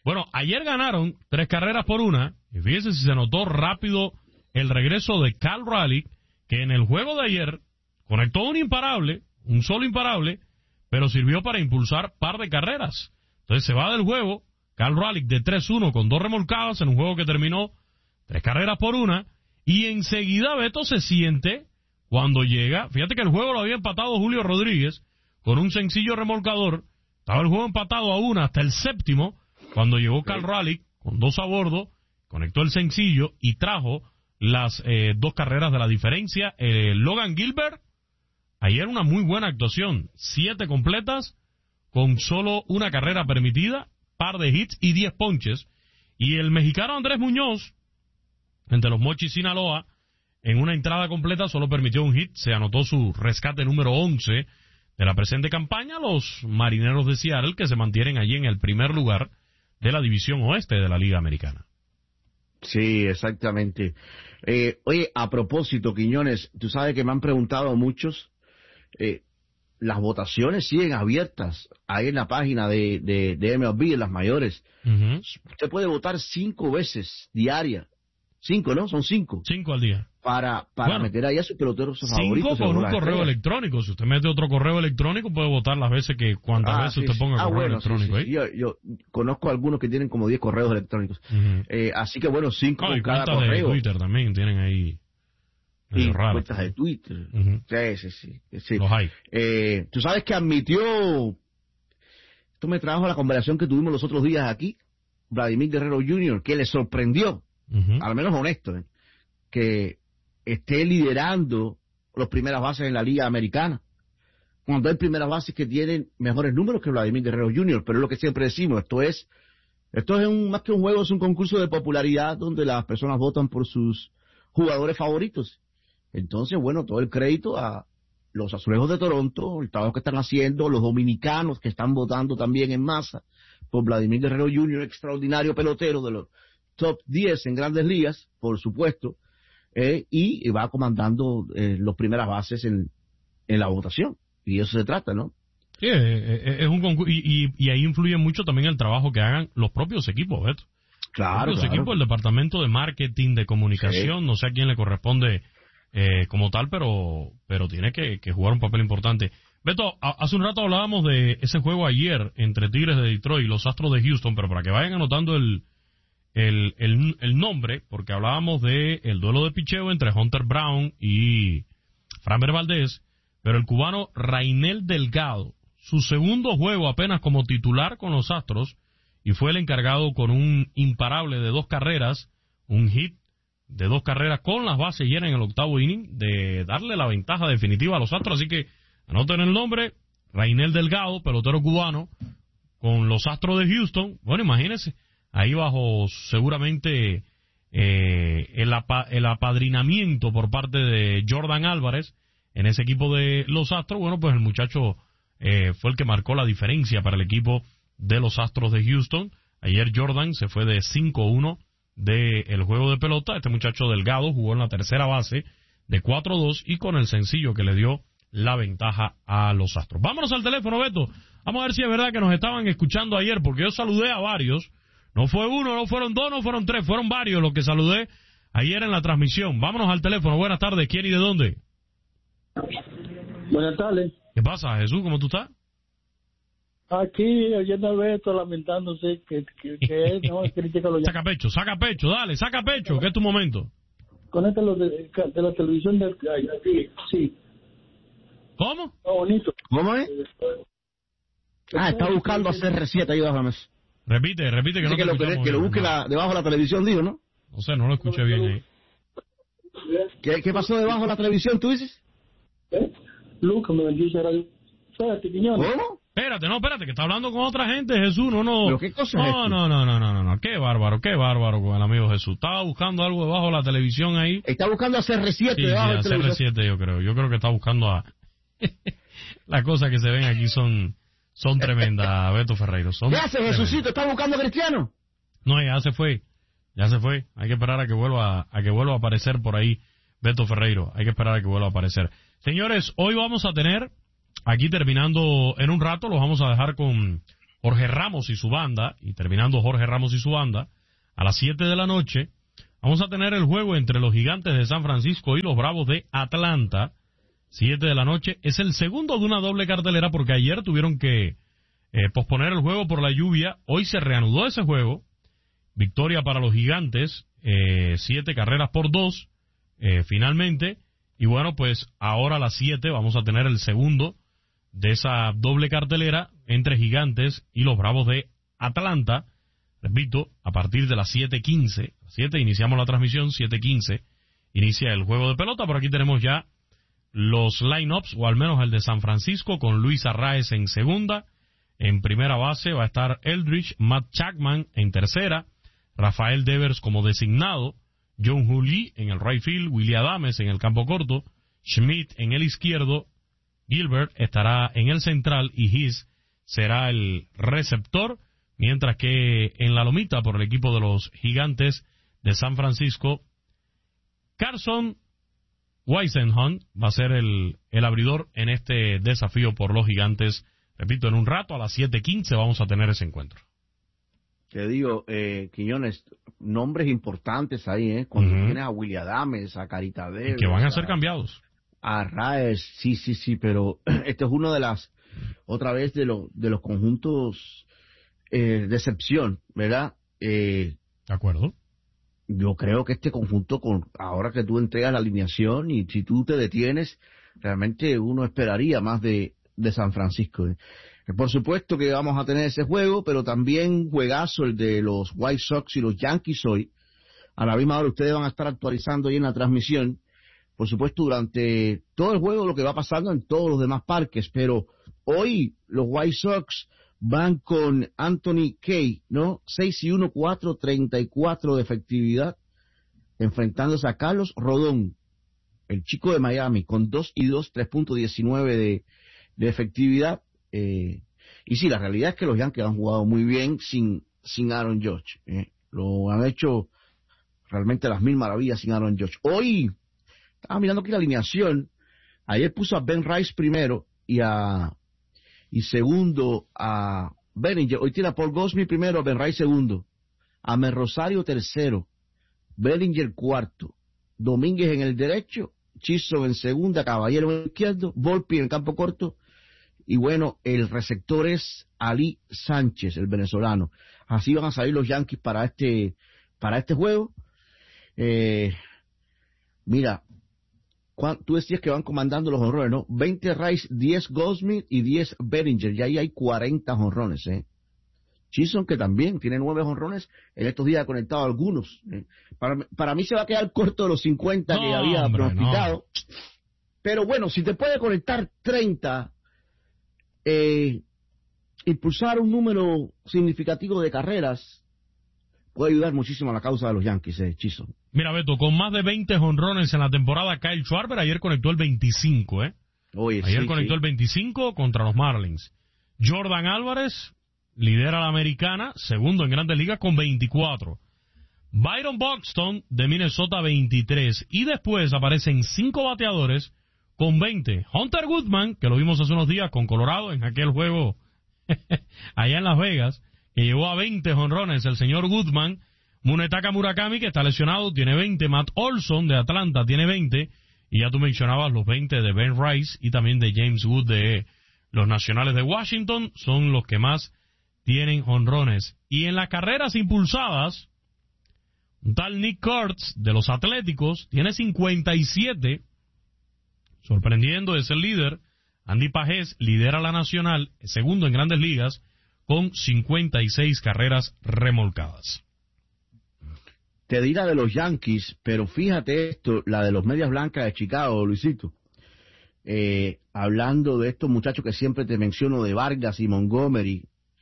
[SPEAKER 1] Bueno, ayer ganaron tres carreras por una, y fíjense si se notó rápido el regreso de Cal Raleigh, que en el juego de ayer conectó un imparable, un solo imparable, pero sirvió para impulsar par de carreras. Entonces se va del juego Cal Raleigh de tres uno con dos remolcadas en un juego que terminó tres carreras por una, y enseguida Beto se siente cuando llega. Fíjate que el juego lo había empatado Julio Rodríguez con un sencillo remolcador. Estaba el juego empatado a una hasta el séptimo, cuando llegó Cal Raleigh con dos a bordo, conectó el sencillo y trajo las eh, dos carreras de la diferencia. Eh, Logan Gilbert, ayer una muy buena actuación, siete completas con solo una carrera permitida, par de hits y diez ponches. Y el mexicano Andrés Muñoz, entre los Mochis Sinaloa, en una entrada completa solo permitió un hit, se anotó su rescate número once de la presente campaña. Los Marineros de Seattle, que se mantienen allí en el primer lugar de la división oeste de la Liga Americana.
[SPEAKER 2] Sí, exactamente. Eh, oye, a propósito, Quiñones, tú sabes que me han preguntado muchos, eh, las votaciones siguen abiertas ahí en la página de, de, de M L B, en las mayores. Uh-huh. Usted puede votar cinco veces diarias. Cinco, ¿no? Son cinco.
[SPEAKER 1] Cinco al día.
[SPEAKER 2] Para, para
[SPEAKER 1] bueno,
[SPEAKER 2] meter ahí a sus peloteros favoritos.
[SPEAKER 1] Cinco por un correo estrella. electrónico. Si usted mete otro correo electrónico, puede votar las veces que, cuantas
[SPEAKER 2] ah,
[SPEAKER 1] veces
[SPEAKER 2] sí,
[SPEAKER 1] usted
[SPEAKER 2] sí.
[SPEAKER 1] ponga
[SPEAKER 2] ah,
[SPEAKER 1] correo
[SPEAKER 2] bueno,
[SPEAKER 1] electrónico
[SPEAKER 2] sí, sí,
[SPEAKER 1] ahí.
[SPEAKER 2] Sí. Yo, yo conozco algunos que tienen como diez correos electrónicos. Uh-huh. Eh, así que bueno, cinco
[SPEAKER 1] no,
[SPEAKER 2] con
[SPEAKER 1] y
[SPEAKER 2] cada
[SPEAKER 1] cuentas
[SPEAKER 2] correo.
[SPEAKER 1] de Twitter también tienen ahí.
[SPEAKER 2] Y
[SPEAKER 1] raro.
[SPEAKER 2] cuentas de Twitter. Uh-huh. Sí, sí, sí, sí.
[SPEAKER 1] Los hay.
[SPEAKER 2] Eh, tú sabes que admitió, esto me trajo a la conversación que tuvimos los otros días aquí, Vladimir Guerrero junior, que le sorprendió, uh-huh. al menos honesto, ¿eh? que esté liderando las primeras bases en la Liga Americana, cuando hay primeras bases que tienen mejores números que Vladimir Guerrero junior, pero es lo que siempre decimos, esto es esto es un, más que un juego, es un concurso de popularidad donde las personas votan por sus jugadores favoritos. Entonces, bueno, todo el crédito a los Azulejos de Toronto, el trabajo que están haciendo, los dominicanos que están votando también en masa por Vladimir Guerrero junior, extraordinario pelotero de los top diez en Grandes Ligas, por supuesto, eh, y va comandando eh, las primeras bases en, en la votación. Y de eso se trata, ¿no?
[SPEAKER 1] Sí, es un concurso, y, y, y ahí influye mucho también el trabajo que hagan los propios equipos, Beto.
[SPEAKER 2] Claro,
[SPEAKER 1] los
[SPEAKER 2] claro.
[SPEAKER 1] equipos, el departamento de marketing, de comunicación, sí. No sé a quién le corresponde eh, como tal, pero pero tiene que, que jugar un papel importante. Beto, a, hace un rato hablábamos de ese juego ayer entre Tigres de Detroit y los Astros de Houston, pero para que vayan anotando el el, el, el nombre, porque hablábamos de el duelo de picheo entre Hunter Brown y Framber Valdez, pero el cubano Rainel Delgado, su segundo juego apenas como titular con los Astros, y fue el encargado con un imparable de dos carreras, un hit de dos carreras con las bases llenas en el octavo inning, de darle la ventaja definitiva a los Astros. Así que anoten el nombre, Rainel Delgado, pelotero cubano, con los Astros de Houston. Bueno, imagínense, ahí bajo seguramente eh, el, apa, el apadrinamiento por parte de Jordan Álvarez en ese equipo de los Astros. Bueno, pues el muchacho eh, fue el que marcó la diferencia para el equipo de los Astros de Houston. Ayer Jordan se fue de cinco uno del juego de pelota. Este muchacho Delgado jugó en la tercera base de cuatro dos y con el sencillo que le dio la ventaja a los Astros. Vámonos al teléfono, Beto. Vamos a ver si es verdad que nos estaban escuchando ayer, porque yo saludé a varios. No fue uno, no fueron dos, no fueron tres, fueron varios los que saludé ayer en la transmisión. Vámonos al teléfono. Buenas tardes. ¿Quién y de dónde?
[SPEAKER 12] Buenas tardes.
[SPEAKER 1] ¿Qué pasa, Jesús? ¿Cómo tú estás?
[SPEAKER 12] Aquí, oyendo a Beto lamentándose que, que, que él no critica lo
[SPEAKER 1] Saca pecho, saca pecho, dale, saca pecho, que es tu momento.
[SPEAKER 12] Conéctalo de, de la televisión de aquí, sí.
[SPEAKER 1] ¿Cómo?
[SPEAKER 12] Está bonito.
[SPEAKER 2] ¿Cómo es? Ah, está buscando hacer receta ahí debajo de la mesa.
[SPEAKER 1] Repite, repite que no
[SPEAKER 2] que
[SPEAKER 1] te
[SPEAKER 2] lo, que, que lo busque la, debajo de la televisión, digo, ¿no?
[SPEAKER 1] No sé, no lo escuché bien ahí.
[SPEAKER 2] ¿Qué, qué pasó debajo de la televisión, tú dices?
[SPEAKER 12] ¿Eh? Lucas me bendice radio. Espérate, Quiñones.
[SPEAKER 2] ¿Cómo?
[SPEAKER 1] Espérate, no, espérate, que está hablando con otra gente, Jesús, no, no.
[SPEAKER 2] ¿Pero qué cosa
[SPEAKER 1] no,
[SPEAKER 2] es esto?
[SPEAKER 1] no, no, no, no, no, no, qué bárbaro, qué bárbaro con el amigo Jesús. Estaba buscando algo debajo de la televisión ahí.
[SPEAKER 2] Está buscando hacer R siete
[SPEAKER 1] sí,
[SPEAKER 2] debajo
[SPEAKER 1] sí,
[SPEAKER 2] de la televisión.
[SPEAKER 1] C R siete yo creo, yo creo que está buscando a... Las cosas que se ven aquí son son tremendas, Beto Ferreiro. Son
[SPEAKER 2] ¿Qué hace, Jesucito? ¿Está buscando a Cristiano?
[SPEAKER 1] No, ya se fue, ya se fue. Hay que esperar a que vuelva a que vuelva a aparecer por ahí Beto Ferreiro. Hay que esperar a que vuelva a aparecer. Señores, hoy vamos a tener, aquí terminando en un rato, los vamos a dejar con Jorge Ramos y su banda, y terminando Jorge Ramos y su banda, a las siete de la noche, vamos a tener el juego entre los Gigantes de San Francisco y los Bravos de Atlanta. siete de la noche. Es el segundo de una doble cartelera porque ayer tuvieron que eh, posponer el juego por la lluvia. Hoy se reanudó ese juego. Victoria para los Gigantes, eh, siete carreras por dos, eh, finalmente. Y bueno, pues ahora a las siete vamos a tener el segundo de esa doble cartelera entre Gigantes y los Bravos de Atlanta. Repito, a partir de las siete quince, siete iniciamos la transmisión, siete quince inicia el juego de pelota. Por aquí tenemos ya los line-ups, o al menos el de San Francisco, con Luis Arraez en segunda. En primera base va a estar Eldridge, Matt Chapman en tercera, Rafael Devers como designado, John Juli en el right field, Willy Adames en el campo corto, Schmidt en el izquierdo, Gilbert estará en el central y His será el receptor, mientras que en la lomita por el equipo de los Gigantes de San Francisco, Carson Whisenhunt va a ser el, el abridor en este desafío por los Gigantes. Repito, en un rato a las siete quince vamos a tener ese encuentro.
[SPEAKER 2] Te digo, eh, Quiñones, nombres importantes ahí, ¿eh? Cuando uh-huh. tienes a Willy Adames, a Carita Devers,
[SPEAKER 1] que van a ser a, cambiados.
[SPEAKER 2] A Raes, sí, sí, sí, pero este es uno de las, otra vez, de, lo, de los conjuntos eh, de excepción, ¿verdad? Eh,
[SPEAKER 1] de acuerdo.
[SPEAKER 2] Yo creo que este conjunto, con ahora que tú entregas la alineación y si tú te detienes, realmente uno esperaría más de, de San Francisco, ¿eh? Por supuesto que vamos a tener ese juego, pero también juegazo el de los White Sox y los Yankees hoy. A la misma hora ustedes van a estar actualizando ahí en la transmisión, por supuesto, durante todo el juego lo que va pasando en todos los demás parques, pero hoy los White Sox van con Anthony Kay, ¿no? seis y uno, cuatro treinta y cuatro de efectividad, enfrentándose a Carlos Rodón, el chico de Miami, con dos y dos, tres punto diecinueve de, de efectividad. Eh, y sí, la realidad es que los Yankees han jugado muy bien sin sin Aaron Judge. Eh. Lo han hecho realmente las mil maravillas sin Aaron Judge. Hoy, estaba mirando aquí la alineación, ayer puso a Ben Rice primero y a y segundo a Bellinger. Hoy tiene a Paul Goldschmidt primero, a Ben Rice segundo, a Mer Rosario tercero, Bellinger cuarto, Domínguez en el derecho, Chisholm en segunda, Caballero en el izquierdo, Volpi en el campo corto. Y bueno, el receptor es Ali Sánchez, el venezolano. Así van a salir los Yankees para este para este juego. Eh, mira, tú decías que van comandando los jonrones, ¿no? veinte Rice, diez Goldschmidt y diez Bellinger. Y ahí hay cuarenta jonrones, ¿eh? Chisholm, que también tiene nueve jonrones, en estos días ha conectado algunos. ¿eh? Para, para mí se va a quedar corto de los cincuenta no, que había hombre, pronosticado. No. Pero bueno, si te puede conectar treinta... Eh, impulsar un número significativo de carreras puede ayudar muchísimo a la causa de los Yankees, eh, Chisholm.
[SPEAKER 1] Mira, Beto, con más de veinte jonrones en la temporada, Kyle Schwarber ayer conectó el veinticinco, ¿eh? Oye, ayer sí, conectó sí. el veinticinco contra los Marlins. Jordan Álvarez lidera la americana, segundo en Grandes Ligas con veinticuatro. Byron Buxton de Minnesota veintitrés. Y después aparecen cinco bateadores con veinte. Hunter Goodman, que lo vimos hace unos días con Colorado en aquel juego allá en Las Vegas, que llegó a veinte jonrones el señor Goodman. Munetaka Murakami, que está lesionado, tiene veinte. Matt Olson de Atlanta tiene veinte. Y ya tú mencionabas los veinte de Ben Rice y también de James Wood de los Nacionales de Washington. Son los que más tienen jonrones. Y en las carreras impulsadas, un tal Nick Kurtz de los Atléticos tiene cincuenta y siete. Sorprendiendo, es el líder. Andy Pajés lidera la nacional, segundo en Grandes Ligas, con cincuenta y seis carreras remolcadas.
[SPEAKER 2] Te di la de los Yankees, pero fíjate esto, la de los Medias Blancas de Chicago, Luisito. Eh, hablando de estos muchachos que siempre te menciono, de Vargas y Montgomery.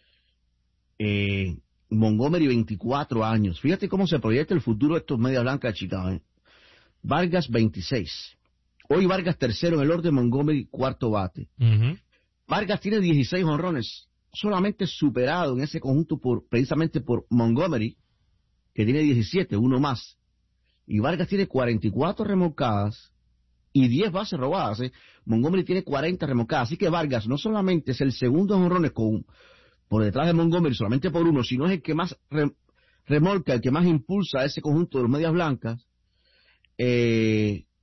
[SPEAKER 2] Eh, Montgomery, veinticuatro años. Fíjate cómo se proyecta el futuro de estos Medias Blancas de Chicago. ¿eh? Vargas, veintiséis. Hoy Vargas tercero en el orden, Montgomery cuarto bate. Uh-huh. Vargas tiene dieciséis jonrones, solamente superado en ese conjunto por precisamente por Montgomery, que tiene diecisiete, uno más. Y Vargas tiene cuarenta y cuatro remolcadas y diez bases robadas. ¿eh? Montgomery tiene cuarenta remolcadas. Así que Vargas no solamente es el segundo en jonrones con por detrás de Montgomery, solamente por uno, si no es el que más re, remolca, el que más impulsa a ese conjunto de los medias blancas, eh,